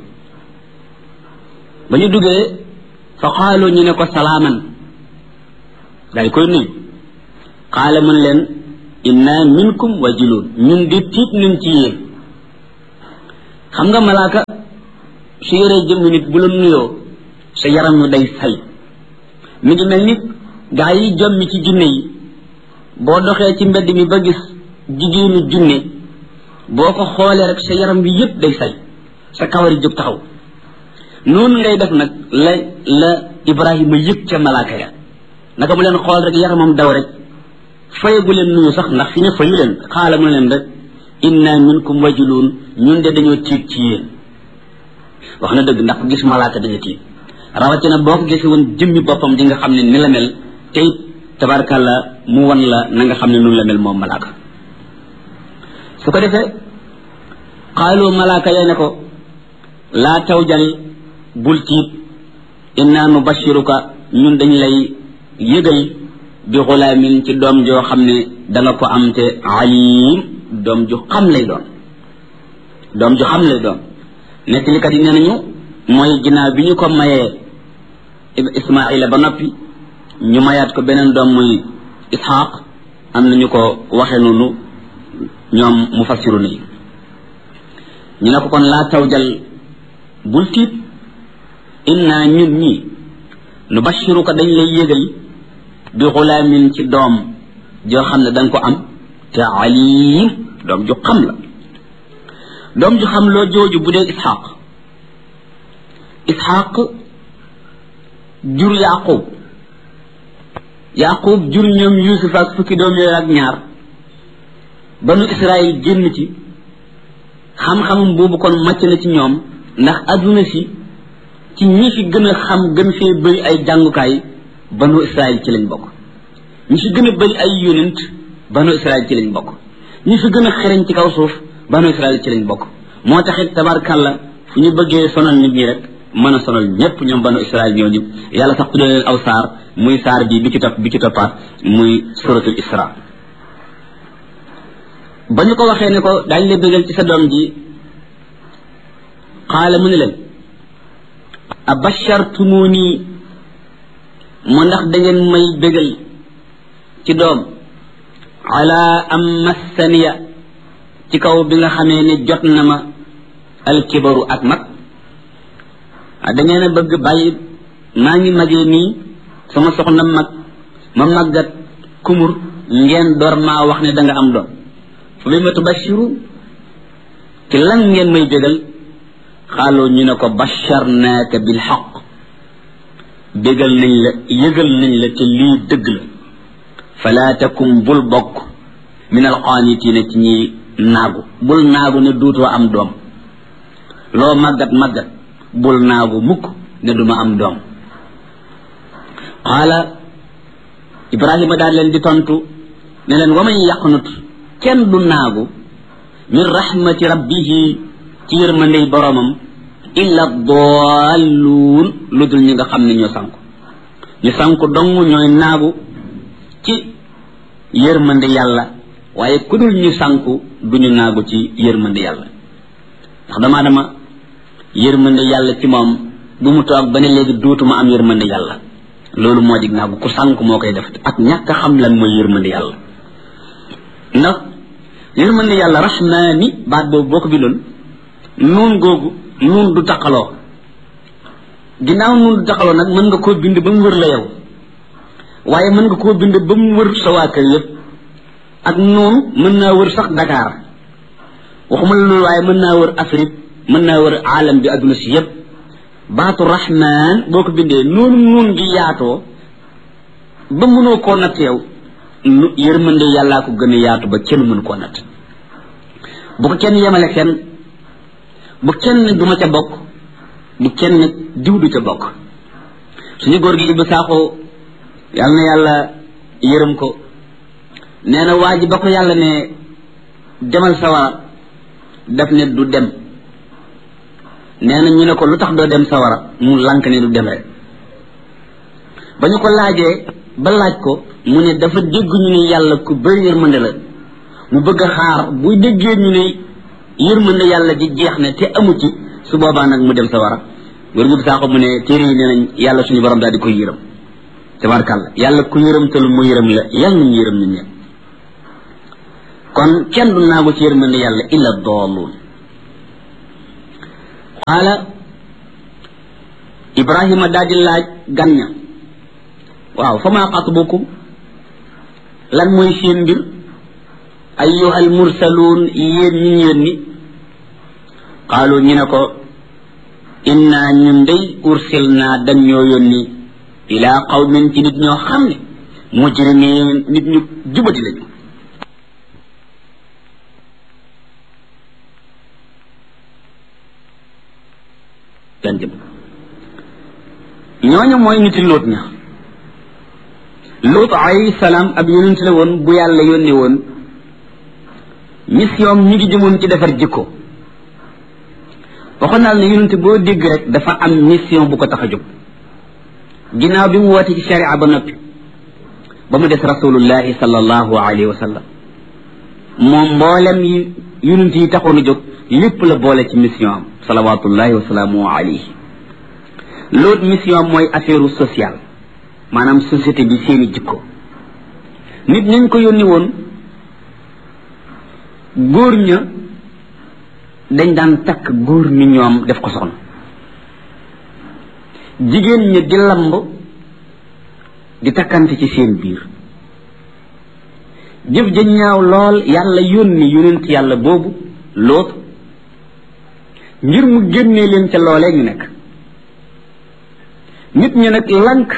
ba ñu duggee fa xaalu ñu ne ko salaaman daal koy nuyu xaala mën leen inna minkum wajiluun ñun di tiit nañ ci yéen. xam nga malaaka su yoree jëmm nit bu la nuyoo sa yaram wi day say mi ngi mel ni gaa yi jommi ci junne yi boo doxee ci mbedd mi ba gis jigéenu junne boo ko xoolee rek sa yaram wi yépp day say sa kawari jóg taxaw noonu ngay def nag la Ibrahima yëg ca malaaka ya naka mu leen xool rek yaramam daw rek fayagu leen nuyu sax ndax fi ñu fayu leen xaala mu leen rek inna minkum wajiluun ñun de dañoo tiit ci yéen. wax na dëgg ndax gis malaaka dañu tiit rawatina boo ko gisee woon jëmmi boppam di nga xam ne ni la mel te it tabarkàlla mu wan la na nga xam ne nu la mel moom malaaka. su ko defee xaalu malaaka yee ne ko laa tawjal bul tiit inna nubashiruka ñun dañ lay yëgal bi xulaamin ci doom joo xam ne danga ko am te alim doom ju xam lay doon doom ju xam lay doon. nettalikat yi nee nañu mooy ginnaaw bi ñu ko mayee Ismaila ba noppi ñu mayaat ko beneen doom muy Ishaq am nañu ko waxe noonu ñoom mufassiru ni ñu ne ko kon laa tawjal bul tiit inna ñun ñi nu bashiruka dañ lay yëgal bi xulaamin ci doom joo xam ne danga ko am te alim doom ju xam la doom ju xam loo jooju bu dee Ishaq jur Yaqub jur ñoom Yuusuf ak fukki doom yooyu ak ñaar banu Israël génn ci xam-xamam boobu kon màcc na ci ñoom ndax adduna si ci ñi fi gën a xam gën fee bëri ay jàngukaay banu Israël ci lañ bokk ñi fi gën a bëri ay yonent banu Israël ci lañ bokk ñi fi gën a xereñ ci kaw suuf banu Israël ci lañ bokk moo taxit tabarkàlla fu ñu bëggee sonal nit ñi rek mën a sonal ñëpp ñoom banu Israël ñooñu yàlla sax tuddee leen aw saar muy saar bi ci toppaat muy suratul Isra. ba ñu ko waxee ne ko daañ la bëggal ci sa doom ji xaala mu ne leen abashartumuni mu ndax da ngeen may bëggal ci doom ala am massaniya ci kaw bi nga xamee ne jot na ma alkibaru ak mag da ngeen a bëgg bàyyi maa ngi magee nii sama soxna mag ma màggat kumur ngeen door maa wax ne da nga am doom fa bi ma tubashiru ci lan ngeen may bégal xaaloo ñu ne ko basharnaaka bil xaq bégal nañ la yëgal nañ la te lii dëgg la falaa takum bul bokk min alqaanitina ci ñi naagu bul naagu ne duutoo am doom loo màggat bul naagu mukk ne duma am doom qaala Ibrahima daal leen di tontu ne leen wa man yaqnut kenn du naagu min rahmati rabbihi ci yërmandey boromam illa dalluun lu dul ñi nga xam ne ñoo sanku dong ñooy naagu ci yërmande yàlla waaye ku dul ñu sanku duñu naagu ci yërmande yàlla ndax dama yërmande yàlla ci moom bu mu toog ba ne léegi duutuma am yërmande yàlla loolu moo dig naagu ku sanku moo koy def ak ñàkk a xam lan mooy yërmande yàlla ndax yërmande yàlla rahmaani baat boobu boo ko bindoon nuun googu nuun du taqaloo ginnaaw nuun du taqaloo nag mën nga koo bind ba mu wër la yow waaye mën nga koo bind ba mu wër sa waa kër yëpp ak nuun mën naa wër sax Dakar waxuma la loolu waaye mën naa wër Afrique mën naa wër aalam bi adduna si yëpp baatu rahmaan boo ko bindee noonu nuun gi yaatoo ba mënoo koo natt yow yërmande yàllaa ko gën a yaatu ba kenn mën koo natt bu ko kenn yemale kenn bu kenn duma ca bokk bu kenn diw du ca bokk suñu góor gi Ibou Sakho yàlla na yàlla yërëm ko nee na waa ji ba ko yàlla ne demal sawara daf ne du dem nee na ñu ne ko lu tax doo dem sawara mu lànk ne du dem rek ba ñu ko laajee ba laaj ko mu ne dafa dégg ñu ne yàlla ku bëri yërmande la mu bëgg a xaar bu déggee ñu ne yërmande yàlla di jeex ne te amu ci su boobaa nag mu dem sawara góor gi saako mu ne téere yi nee nañ yàlla suñu borom daal di koy yërëm tabarkàlla yàlla ku yërëm te lu mu yërëm la yàlla nañu yërëm ñun ñëpp kon kenn du naagu ci yërmande yàlla illa daalluun qaala Ibrahima daal di laaj gan ña waaw fa maa xatbukum lan mooy seen mbir ayyuhal mursaluun yéen ñi ñu yónni qaalu ñu ne ko inna ñun day ursilnaa dañ ñoo yónni ilaa qawmin ci nit ñoo xam ne mujrimiin nit ñu jubati lañu ñooñu mooy niti Luut ña Luut alayhi salaam ab yonent la woon bu yàlla yónni woon mission ñi ngi jëmoon ci defar jikko waxoon naa ne yonent boo dégg rek dafa am mission bu ko tax a jóg ginnaaw bi mu woote ci sharia ba noppi ba mu des rasulullahi sallallahu alayhi wa sallam moom mboolem yi yonent yi taxoon a jóg lépp la boole ci mission am salawatullahi wa salaamu alayhi Luut mission am mooy affaire sociale maanaam société bi seeni jikko nit ñañ ko yónni woon góor ña dañ daan takk góor ni ñoom def ko soxna jigéen ña di lamb di takkante ci seen biir jëf ja ñaaw lool yàlla yónni yonent yàlla boobu Luut ngir mu génnee leen ca loolee ñu nekk nit ñi nag lank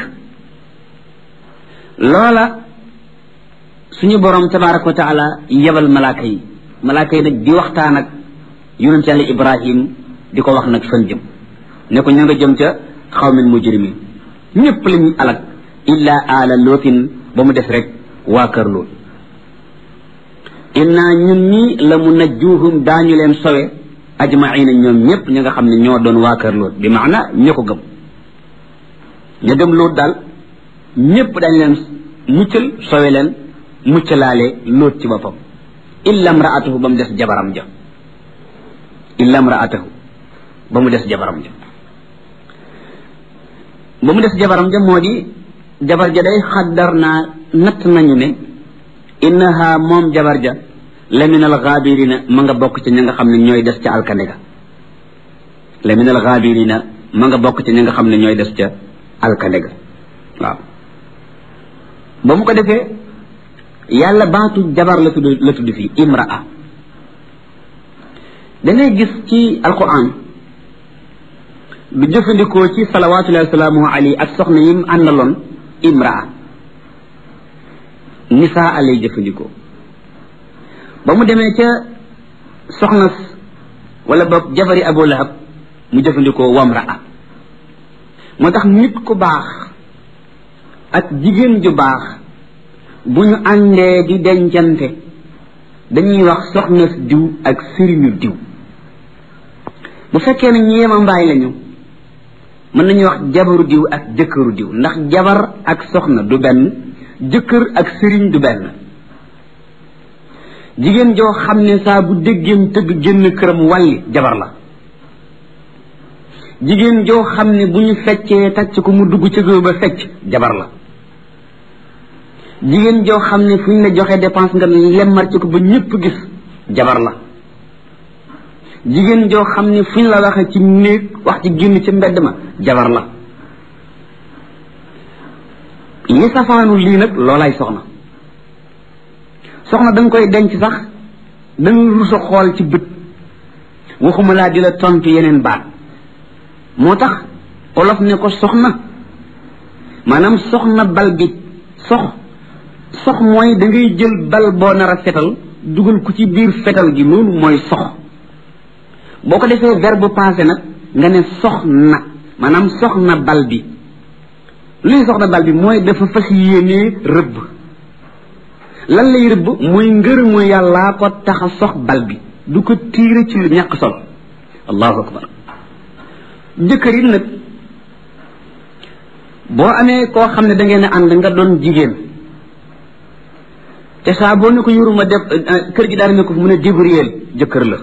loola suñu borom tabaraka wa taala yebal malaaka yi nag di waxtaan ak yonent yàlla Ibrahim di ko wax nag fan jëm ne ko ña nga jëm ca xawmin mujrimin ñëpp la ñuy alak illa ala lootin ba mu def rek waa kër Luut inna ñun ñi la mu najjuhum daañu leen sowe ajmaina ñoom ñëpp ñi nga xam ne ñoo doon waa kër Luut bi maana ña ko gëm ña gëm Luut daal ñëpp dañ leen muccal sowe leen muccalaale Luut ci boppam illa mraatahu ba mu des jabaram ja illa mraatahu ba mu des jabaram ja ba mu des jabaram ja moo di jabar ja day xaddar naa natt nañu ne innaha moom jabar ja la min al gaabirina ma nga bokk ci ña nga xam ne ñooy des ca alkande ga la min al gaabirina ma nga bokk ci ña nga xam ne ñooy des ca alkande ga waaw ba mu ko defee yàlla baatu jabar la tudd fii imraa dangay gis ci alquran du jëfandikoo ci salawatullahi wa salaamuhu alayhi ak soxna yim àndaloon imraa nisaa lay jëfandikoo ba mu demee ca soxna wala boog jabari Abu Lahab mu jëfandikoo wamraa moo tax nit ku baax ak jigéen ju baax bu ñu àndee di dencante dañuy wax soxna diw ak sëriñu diw bu fekkee ne ñeema mbaay lañu mën nañuy wax jabaru diw ak jëkkëru diw ndax jabar ak soxna du benn jëkkër ak sëriñ du benn jigéen joo xam ne saa bu déggeem tëgg génn këram wàlli jabar la jigéen joo xam ne bu ñu feccee tàcc ko mu dugg ci géew ba fecc jabar la jigéen joo xam ne fu ñu la joxee dépense nga lemmar ci ko ba ñëpp gis jabar la jigéen joo xam ne fu ñu la waxee ci néeg wax ci génn ci mbedd ma jabar la li safaanu lii nag loolaay soxna soxna danga koy denc sax danga rusa xool ci bët waxuma laa di la tontu yeneen baat moo tax olof ne ko soxna maanaam soxna bal bi sox mooy da ngay jël bal boo nar a fetal dugal ko ci biir fetal gi loolu mooy sox boo ko defee verbe passé nag nga ne soxna maanaam soxna bal bi luy soxna bal bi mooy dafa fas yéenee rëbb lan lay rëbb mooy ngërëmu yàllaa ko tax a sox bal bi du ko tiire ci lu ñàkk solo allahu akbar jëkkër yi nag boo amee koo xam ne da ngeen a ànd nga doon jigéen te saa boo ne ko yuruma def kër gi daal ne ko fu mu ne débrouiller jëkkër la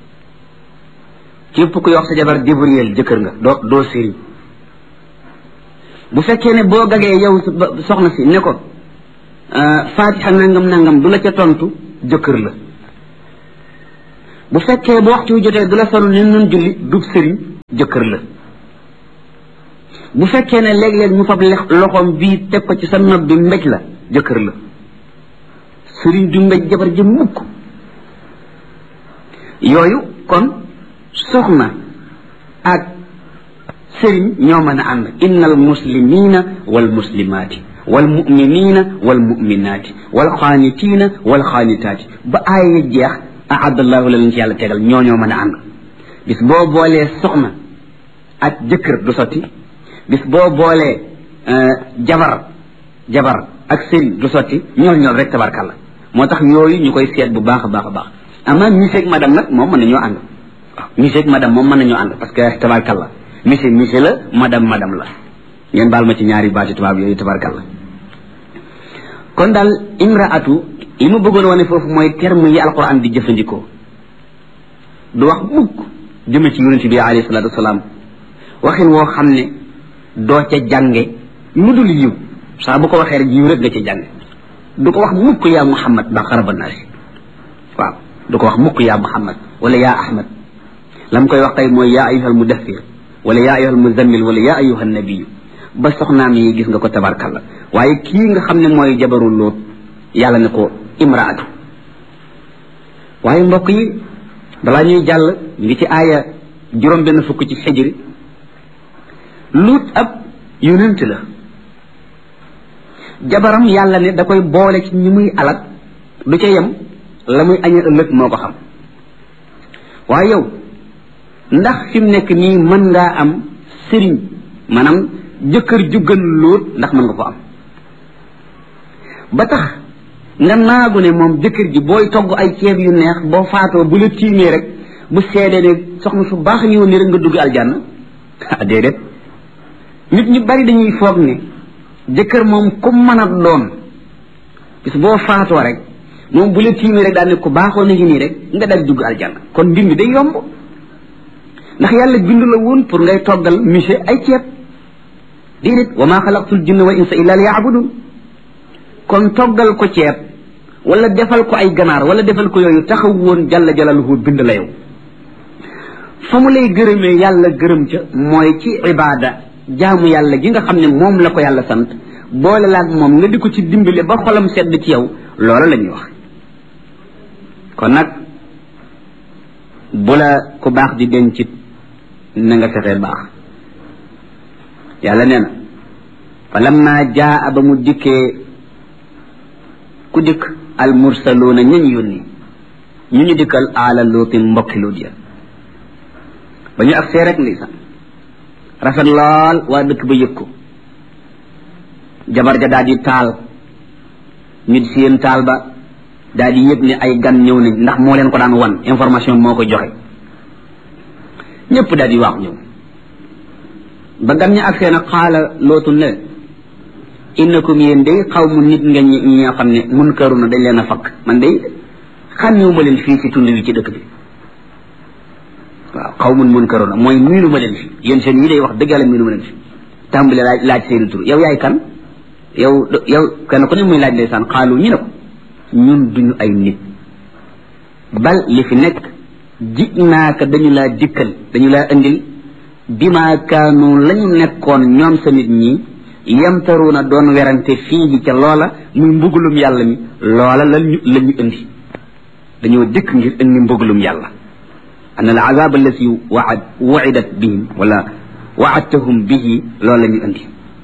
képp ku wax sa jabar débrouiller jëkkër nga doo sëriñ bu fekkee ne boo gagee yow soxna si ne ko fatiha nangam nangam du la ca tontu jëkkër la bu fekkee bu waxtu jotee du la sonu ni nun julli dub sëriñ jëkkër la bu fekkee ne léeg-léeg ñu fab loxoom bii teg ko ci sa nopp bi mbéj la jëkkër la sëriñ du mbéj jabar ji mukk yooyu kon soxna ak sëriñ ñoo mën a ànd innal muslimina wal muslimaati wal muminina wal muminaati wal xaanitiina wal xaanitaati ba aaya jeex ahaddallahu la leen ci yàlla tegal ñoo mën a ànd bis boo boolee soxna ak jëkkër du sotti bis boo boolee jabar ak sëriñ du sotti ñoom rek tabarkàlla moo tax yooyu ñu koy seet bu baax a baax a baax ama monsieur ak madame nag moom mën nañoo ànd waaw monsieur ak madame moom mën nañoo ànd parce que tabarkàlla monsieur la madame la ngeen baal ma ci ñaari baati tubaab yooyu tabarkàlla kon daal imraatu li ma bëggoon wane foofu mooy terme yi alquran di jëfandikoo du wax mukk jëme ci yonente bi alayhi salatu wasalaam waxin woo xam ne doo ca jànge lu dul yiw saa bu ko waxee rek yiw rek nga ca jànge du ko wax mukk yaa muhammad ba xaraba naasi waaw du ko wax mukk yaa muhammad wala yaa ahmad lam koy wax tey mooy yaa ayuhal mudaththir wala yaa ayuhal muzammil wala yaa ayuhan nabiyu ba soxnaam yi gis nga ko tabarkalla waaye kii nga xam ne mooy jabaru Luut yàlla ne ko imraatu waaye mbokk yi balaa ñuy jàll ngi ci aaya juróom benn fukk ci xijri Luut ab yonent la jabaram yàlla ne da koy boole ci ñi muy alak du ca yem la muy añee ëllëg moo ko xam waaye yow ndax fi mu nekk nii mën ngaa am sëriñ maanaam jëkkër ju gën Luut ndax mën nga ko am ba tax nga naagu ne moom jëkkër ji booy togg ay ceeb yu neex boo faatoo bu la tiimee rek bu seedee ne soxna su baax ñëw ni rek nga dugg aljanna déedéet nit ñu bari dañuy foog ne jëkkër moom ku mën a doon bis boo faatoo rek moom bu la tiimee rek daal ne ku baaxoo na ngi nii rek nga dal dugg aljanna kon mbir mi day yomb ndax yàlla bindu la woon pour ngay toggal monsieur ay ceeb déedéet wa maa xalaqtul jinna wal insa illa liya'budun kon toggal ko ceeb wala defal ko ay ganaar wala defal ko yooyu taxaw woon jalla jalaluhu bind la yow fa mu lay gërëmee yàlla gërëm ca mooy ci ibaada jaamu yàlla gi nga xam ne moom la ko yàlla sant boole laag moom nga di ko ci dimbale ba xolam sedd ci yow loola la ñuy wax kon nag bu la ku baax di dencit na nga fexee baax yàlla nee na fa lamma jaa ba mu dikkee ku dikk al mursaluuna ñañ yónni ñu dikkal aala luutin mbokki Luut ya ba ñu agsee rek ndeysaan rafet lool waa dëkk ba yëg ko jabar ja daal di taal ñu di seen taal ba daal di yëg ne ay gan ñëw nañ ndax moo leen ko daan wan information moo ko joxe ñëpp daal di waaxu ñëw ba gan ña agsee nag xaala lootu ne innakum yéen day xaw mu nit ngeen ñi nga xam ne munkaruna dañ leen a fakk man day xàmmewu ma leen fii ci tund wi ci dëkk bi waaw xaw mun munkaruna mooy miinu ma leen fi yéen seen yi day wax dëgg yàlla miinu ma leen fi tàmbale laaj seeni tur yow yaay kan yow kenn ku ne muy laaj ndeysaan xaalu ñu ne ko ñun duñu ay nit bal li fi nekk jinaaka dañu laa dikkal dañu laa indil bima kaanu lañu nekkoon ñoom sa nit ñi yamtaruuna doon werante fii ca loola muy mbugulum yàlla mi loola lañu indi dañoo dikk ngir indi mbugulum yàlla an al azab allati wa'idat bihim wala wa'adtahum bihi loola lañu indi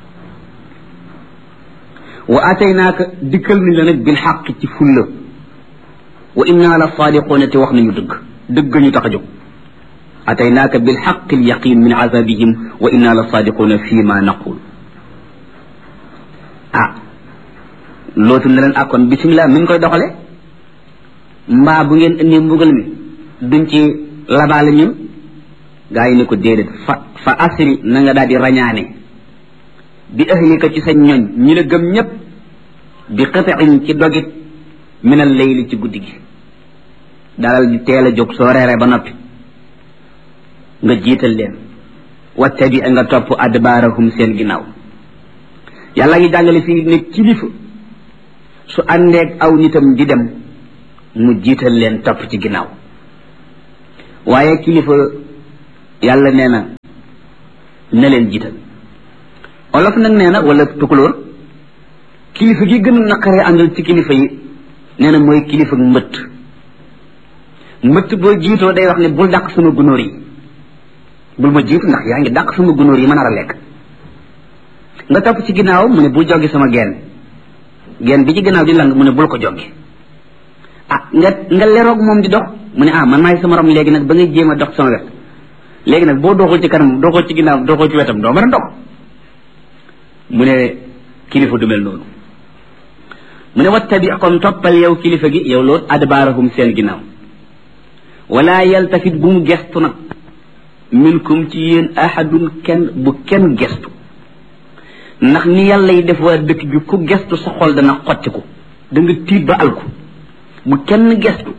wa ataynaaka dikkal nañ la nag bil xaq ci fulla wa inna la saadiquuna te wax nañu dëgg ñu tax a jóg ataynaaka bil xaq al yaqin min azabihim wa inna la saadiquuna fi ma naqul lootu ne leen akkoon bisimilah mi ngi koy doxale mbaa bu ngeen indi mbugal mi duñ ci labaale ñun gaa yi ne ko déedéet fa asri na nga daal di rañaane bi ahlika ci sa ñoñ ñi la gëm ñëpp bi qit'in ci dogit min al layli ci guddi gi dalal di teel a jóg soo reeree ba noppi nga jiital leen wattabi nga topp adbaarahum seen ginnaaw yàlla ngi jàngale fii ne kilifa su àndeeg aw nitam di dem mu jiital leen topp ci ginnaaw waaye kilifa yàlla nee na leen jiital olof nag nee na wala tukulóor kilifa gi gën a naqaree àndal ci kilifa yi nee na mooy kilifa mbëtt boo jiitoo day wax ne bul dàq sama gunóor yi bul ma jiitu ndax yaa ngi dàq sama gunóor yi ma nar a lekk nga topp ci ginnaaw mu ne bul joggi sama geen bi ci ginnaaw di lang mu ne bul ko joggi nga leroog moom di dox mu ne man maay sama rom léegi nag ba ngay jéem a dox sama wet léegi nag boo doxul ci kanam doxul ci ginnaaw doxul ci wetam doo mën a dox mu ne kilifa du mel noonu mu ne wattabi comme toppal yow kilifa gi yow loolu adbaarahum seen ginnaaw wala yaltafit bu mu gestu nag minkum ci yéen ahadun bu kenn gestu ndax ni yàlla yi def waa dëkk bi ku gestu sa xol dana xottiku da nga tiit ba alku bu kenn gestu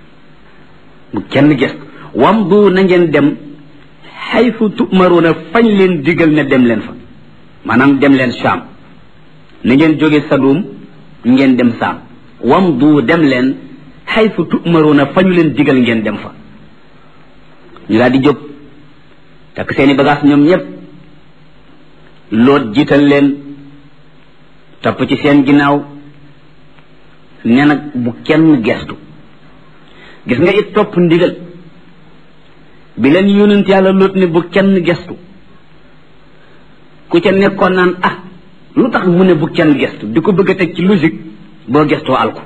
wamdu na ngeen dem xayfu tumaruuna fañ leen digal ne dem leen fa maanaam dem leen Saam na ngeen jóge Sadum ngeen dem Saam wamdu dem leen xayfu tumaruuna fañu leen digal ngeen dem fa ñu daal di jóg takk seeni bagage ñoom ñëpp Loot jiital leen topp ci seen ginnaaw ne nag bu kenn gestu gis nga it topp ndigal bi leen yónent yàlla Loot ne bu kenn gestu ku ca nekkoon naan lu tax mu ne bu kenn gestu di ko bëgg a teg ci logique boo gestoo alko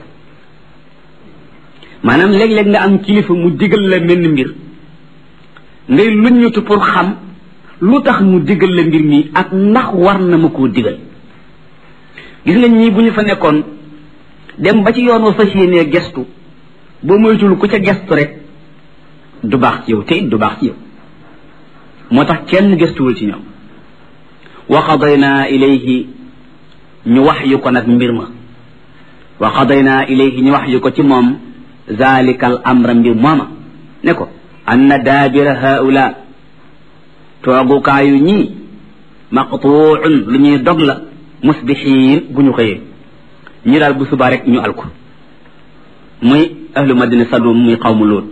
maanaam léeg-léeg nga am kilifa mu digal la mel ni mbir ngay luññutu pour xam lu tax mu digal la mbir mi ak ndax war na ma koo digal gis nga ñii bu ñu fa nekkoon dem ba ci yoon wa fas yéenee gestu boo moytul ku ca gestu rek du baax ci yow te it du baax ci yow moo tax kenn gestuwul ci ñoom wa qadayna ilayhi ñu wax yu ko nag mbir ma wa qadayna ilayhi ñu wax yu ko ci moom zalikal amra mbir mooma ne ko anna daabira haula toogukaayu ñii maqtuun lu ñuy dog la musbixiin bu ñu xëyee ñi daal bu subaa rek ñu alko muy ahlu madina Sadum muy xawmu Loot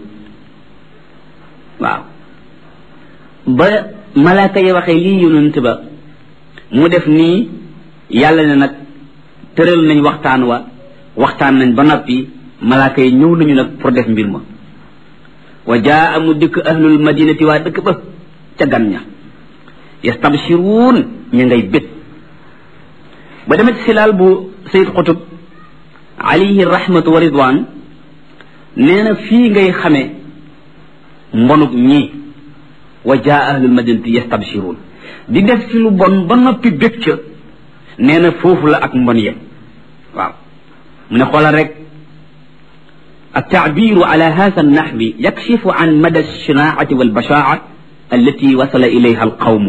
waaw ba malaaka yi waxee lii yonent ba mu def nii yàlla ne nag tëral nañ waxtaan nañ ba noppi malaaka yi ñëw nañu nag pour def mbir ma wa jaa mu dikk ahlul madinati waa dëkk ba ca gan ña yastabshiruun ñu ngay bét ba demee ci silaal bu Sayyid Qutb alayhi rahmatu wa ridwan nee na fii ngay xamee mbonuk ñii wa jaa ahlul madinati yastabshiruun di def ci lu bon ba noppi bét ca nee na foofu la ak mbon yem waaw mu ne xoolal rek التعبير على هذا النحو يكشف عن مدى الشناعة والبشاعة التي وصل إليها القوم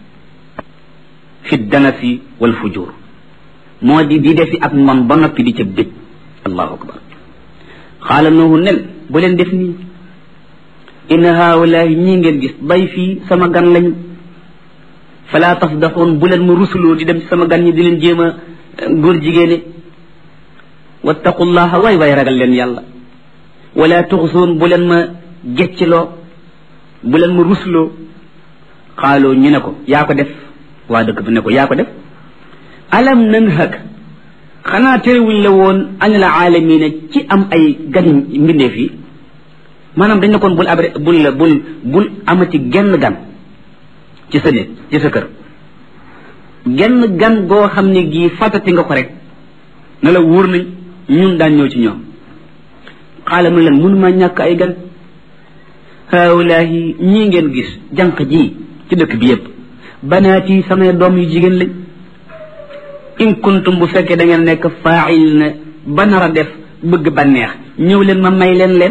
في الدنس والفجور مودي دي دفي أك من بنا في دي تبت الله أكبر قال نوح نل بولن دفني إن هؤلاء نينجل جس ضيفي سما غان لن فلا تصدقون بولن مرسلو دي دم سما غان دي لن جيما غور جيجيني واتقوا الله واي واي رغال لن يالله wala tuxsuun bu leen ma gecciloo bu leen ma rusloo xaaloo ñu ne ko yaa ko def waa dëkk bi ne ko yaa ko def alam nanhak xanaa terewuñ la woon anil aalamiina ci am ay gan mbindeef yi maanaam dañ ne koon bul amati genn gan ci sa néeg ci sa kër genn gan goo xam ne gii fàttati nga ko rek ne la wóor nañ ñun daan ñëw ci ñoom xaala mu leen mënuma ñàkk ay gan haawulaahi ñii ngeen gis jànq ji ci dëkk bi yépp banaati samay doom yu jigéen lañ in kuntum bu fekkee da ngeen nekk faa'il na ba nar a def bëgg bànneex ñëw leen ma may leen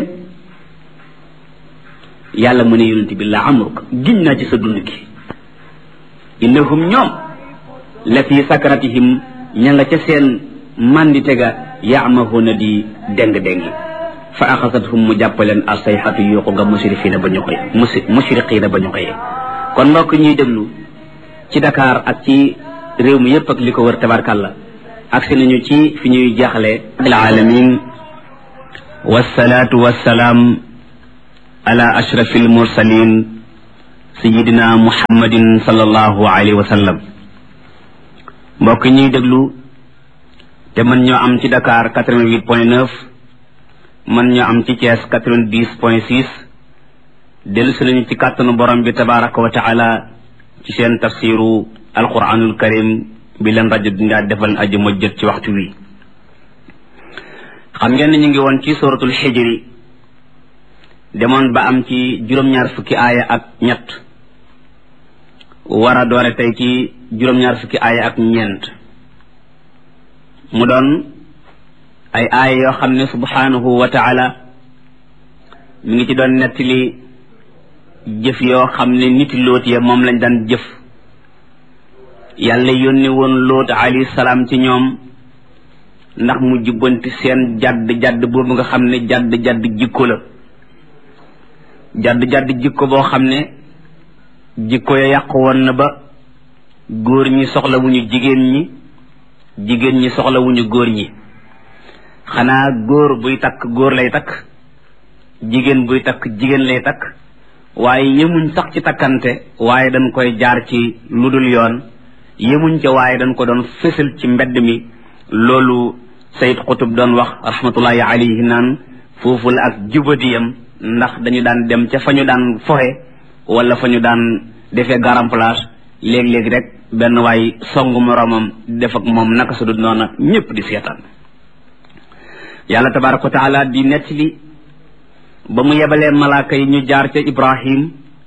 yàlla mu ne yonent bi la amruk giñ naa ci sa dund gi innahum ñoom la fi sakratihim ña nga ca seen mandite ga yaamahuna di déng-déngi fa axasathum mu jàppaleen asayxatu yuuxu nga musrifiina ba ñu xëy mushriqiina ba ñu xëyee kon mbokk ñuy déglu ci Dakar ak ci réew mi yépp ak li ko wër tabarkàlla agsi nañu ci fi ñuy jaaxle al alamin wassalaatu wassalaam ala ashrafil mursalin sayidina muhammadin sallallahu alayhi wa sallam. mbokk ñuy déglu te mën ñoo am ci Dakar 88.9 mën ñoo am ci Thiès 90.6 dellu si nañu ci kàttanu borom bi tabaraka wa taala ci seen tafsiru alquranul karim bi leen rajo dinaa defal aji ma jët ci waxtu wi. xam ngeen ne ñu ngi woon ci suratul xijri demoon ba am ci juróom-ñaar fukki aaya ak ñett war a doore tey ci juróom-ñaar fukki aaya ak ñeent mu doon ay aaya yoo xam ne subhanahu wa taala mi ngi ci doon nettali jëf yoo xam ne niti Lóot ya moom lañ daan jëf. yàlla yónni woon Lóot alayhi salaam ci ñoom ndax mu jubbanti seen jadd boobu nga xam ne jadd jikko la jadd jikko boo xam ne jikko ya yàqu woon na ba góor ñi soxla wuñu jigéen ñi soxla wuñu góor ñi. xanaa góor buy takk góor lay takk, jigéen buy takk jigéen lay takk, waaye yemuñ sax ci takkante waaye dañ koy jaar ci lu dul yoon, yemuñ ca waaye dañ ko doon fësal ci mbedd mi. loolu Sayyid Qutb doon wax rahmatullahi alayhi naan foofu la ak jubadiyam, ndax dañu daan dem ca fa ñu daan foxe wala fa ñu daan defee garam place léeg-léeg rek benn waay songu moroomam def ak moom naka su dul noona ñépp di seetaan. yàlla tabaraka wa taala di nettali ba mu yebalee malaaka yi ñu jaar ca Ibrahim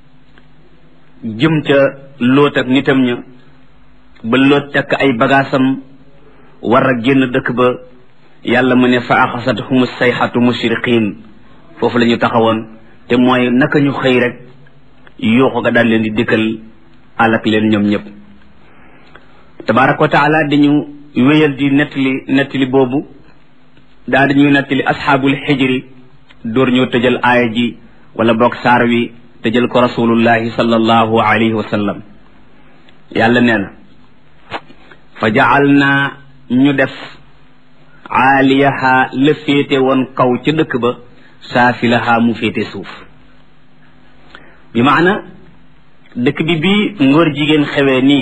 jëm ca Lóot ak nitam ña ba Lóot takk ay bagaasam war a génn dëkk ba. yàlla mu ne fa axasathum sayxatu mushriqin, foofu la ñu taxawoon te mooy naka ñu xëy rek yuuxu ga daal leen di dikkal alak leen ñoom ñëpp. tabaraka wa taala dañu wéyal di nettali boobu daal dañuy nettali asxaabul xijri door ñoo tëjal aaya ji wala boog saar wi tëjal ko rasulullahi sallallahu alayhi wa sallam. yàlla nee na fa jacal naa ñu def aaliyaha la féete woon kaw ca dëkk ba saafilaha mu féete suuf. bi maana dëkk bi bii ngóor jigéen xewee nii,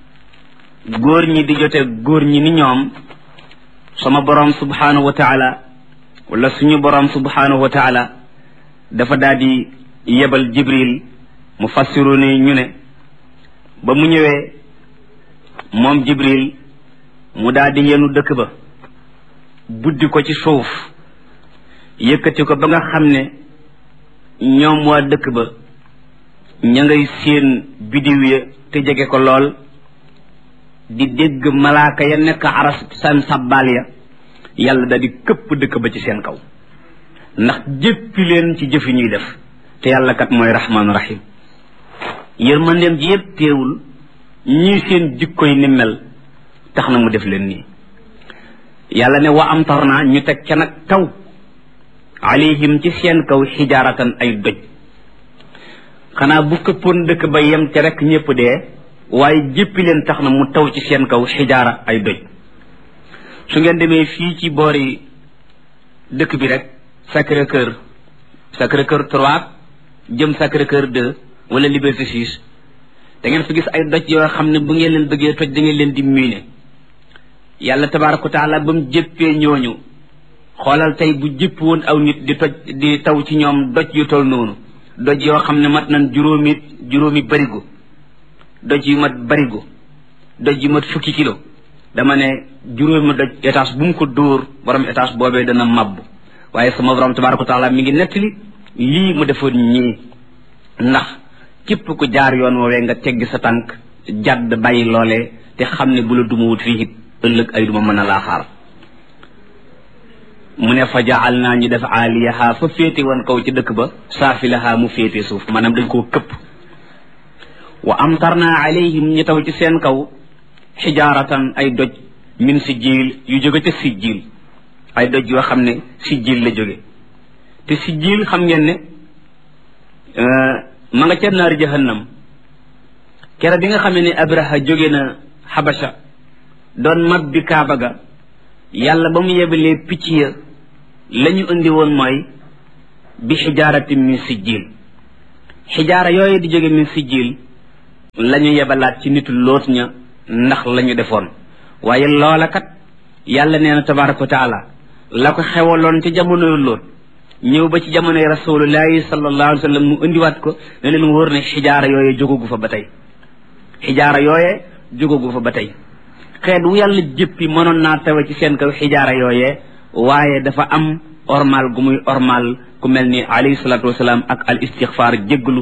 góor ñi di jote góor ñi ni ñoom, sama borom subhanahu wa taala wala suñu borom subhanahu wa taala dafa daal di yebal Jibril mu fassiru ni ñu ne ba mu ñëwee moom Jibril mu daal di yenu dëkk ba buddi ko ci suuf yëkkati ko ba nga xam ne ñoom waa dëkk ba ña ngay seen bidiw ya te jege ko lool, di dégg malaaka ya nekk aras seen sabbaal ya. yàlla da di këpp dëkk ba ci seen kaw ndax jéppi leen ci jëfi ñuy def, te yàlla kat mooy rahmaanu rahim. yërmandeem ji yëpp teewul ñii seen jikkoy ni mel tax na mu def leen nii. yàlla ne wa amtarna ñu teg ca nag taw alayhim ci seen kaw xijaaratan ay doj. xanaa bu këppoon dëkk ba yem ca rek ñépp dee, waaye jéppi leen tax na mu taw ci seen kaw xijaara ay doj. su ngeen demee fii ci boori dëkk bi rek Sacré-Cœur 3 jëm Sacré-Cœur 2 wala Liberté 6 da ngeen fi gis ay doj yoo xam ne bu ngeen leen bëggee toj da ngeen leen di miine. yàlla tabaraka wa taala ba mu jëppee ñooñu, xoolal tey bu jëpp woon aw nit di taw ci ñoom doj yu tol noonu, doj yoo xam ne mat nañ juróomi barigo, doj yu mat barigo, doj yu mat fukki kilo, dama ne juróomi doj étage bu mu ko dóor borom étage boobee dana mabbu. waaye sama borom tabaraka wa taala mi ngi nettali lii mu defoon ñii ndax képp ku jaar yoon woowee nga teggi sa tànk jadd bàyyi loolee te xam ne bu la duma wut fii it ëllëg ay duma mën a laa xaar. mu ne fa jaal naa ñu def aaliyaha fa féete woon kaw ci dëkk ba saafilaha mu féete suuf, maanaam dañ koo këpp. wa amtarna alayhim ñu taw ci seen kaw xijaaratan ay doj min sijjiil yu jóge ca sijjiil, ay doj yoo xam ne sijjiil la jóge. te sijjiil xam ngeen ne ma nga ca naar jahannam. kere bi nga xam ne Abraha jóge na Xabasha doon mabbi Kaaba ga, yàlla ba mu yebalee picc ya la ñu indi woon mooy bi xijaaratin min sijjiil xijaara yooyu di jóge min sijjiil la ñu yebalaat ci nitu loot ña ndax la ñu defoon waaye loola kat yàlla nee na tabaraka wa taala la ko xewaloon ci jamonoy loot ñëw ba ci jamonoy rasulullahi sallallahu alayhi wa sallam mu indiwaat ko ne leen wóor ne xijaara yooye jógagu fa ba tey xijaara yooye jógagu fa ba tey xeet wu yàlla jëppi mënoon naa tawe ci seen kaw xijaara yooye waaye dafa am ormal gu muy ormal ku mel ni alayhi salatu wasalaam ak al istixfaar jégglu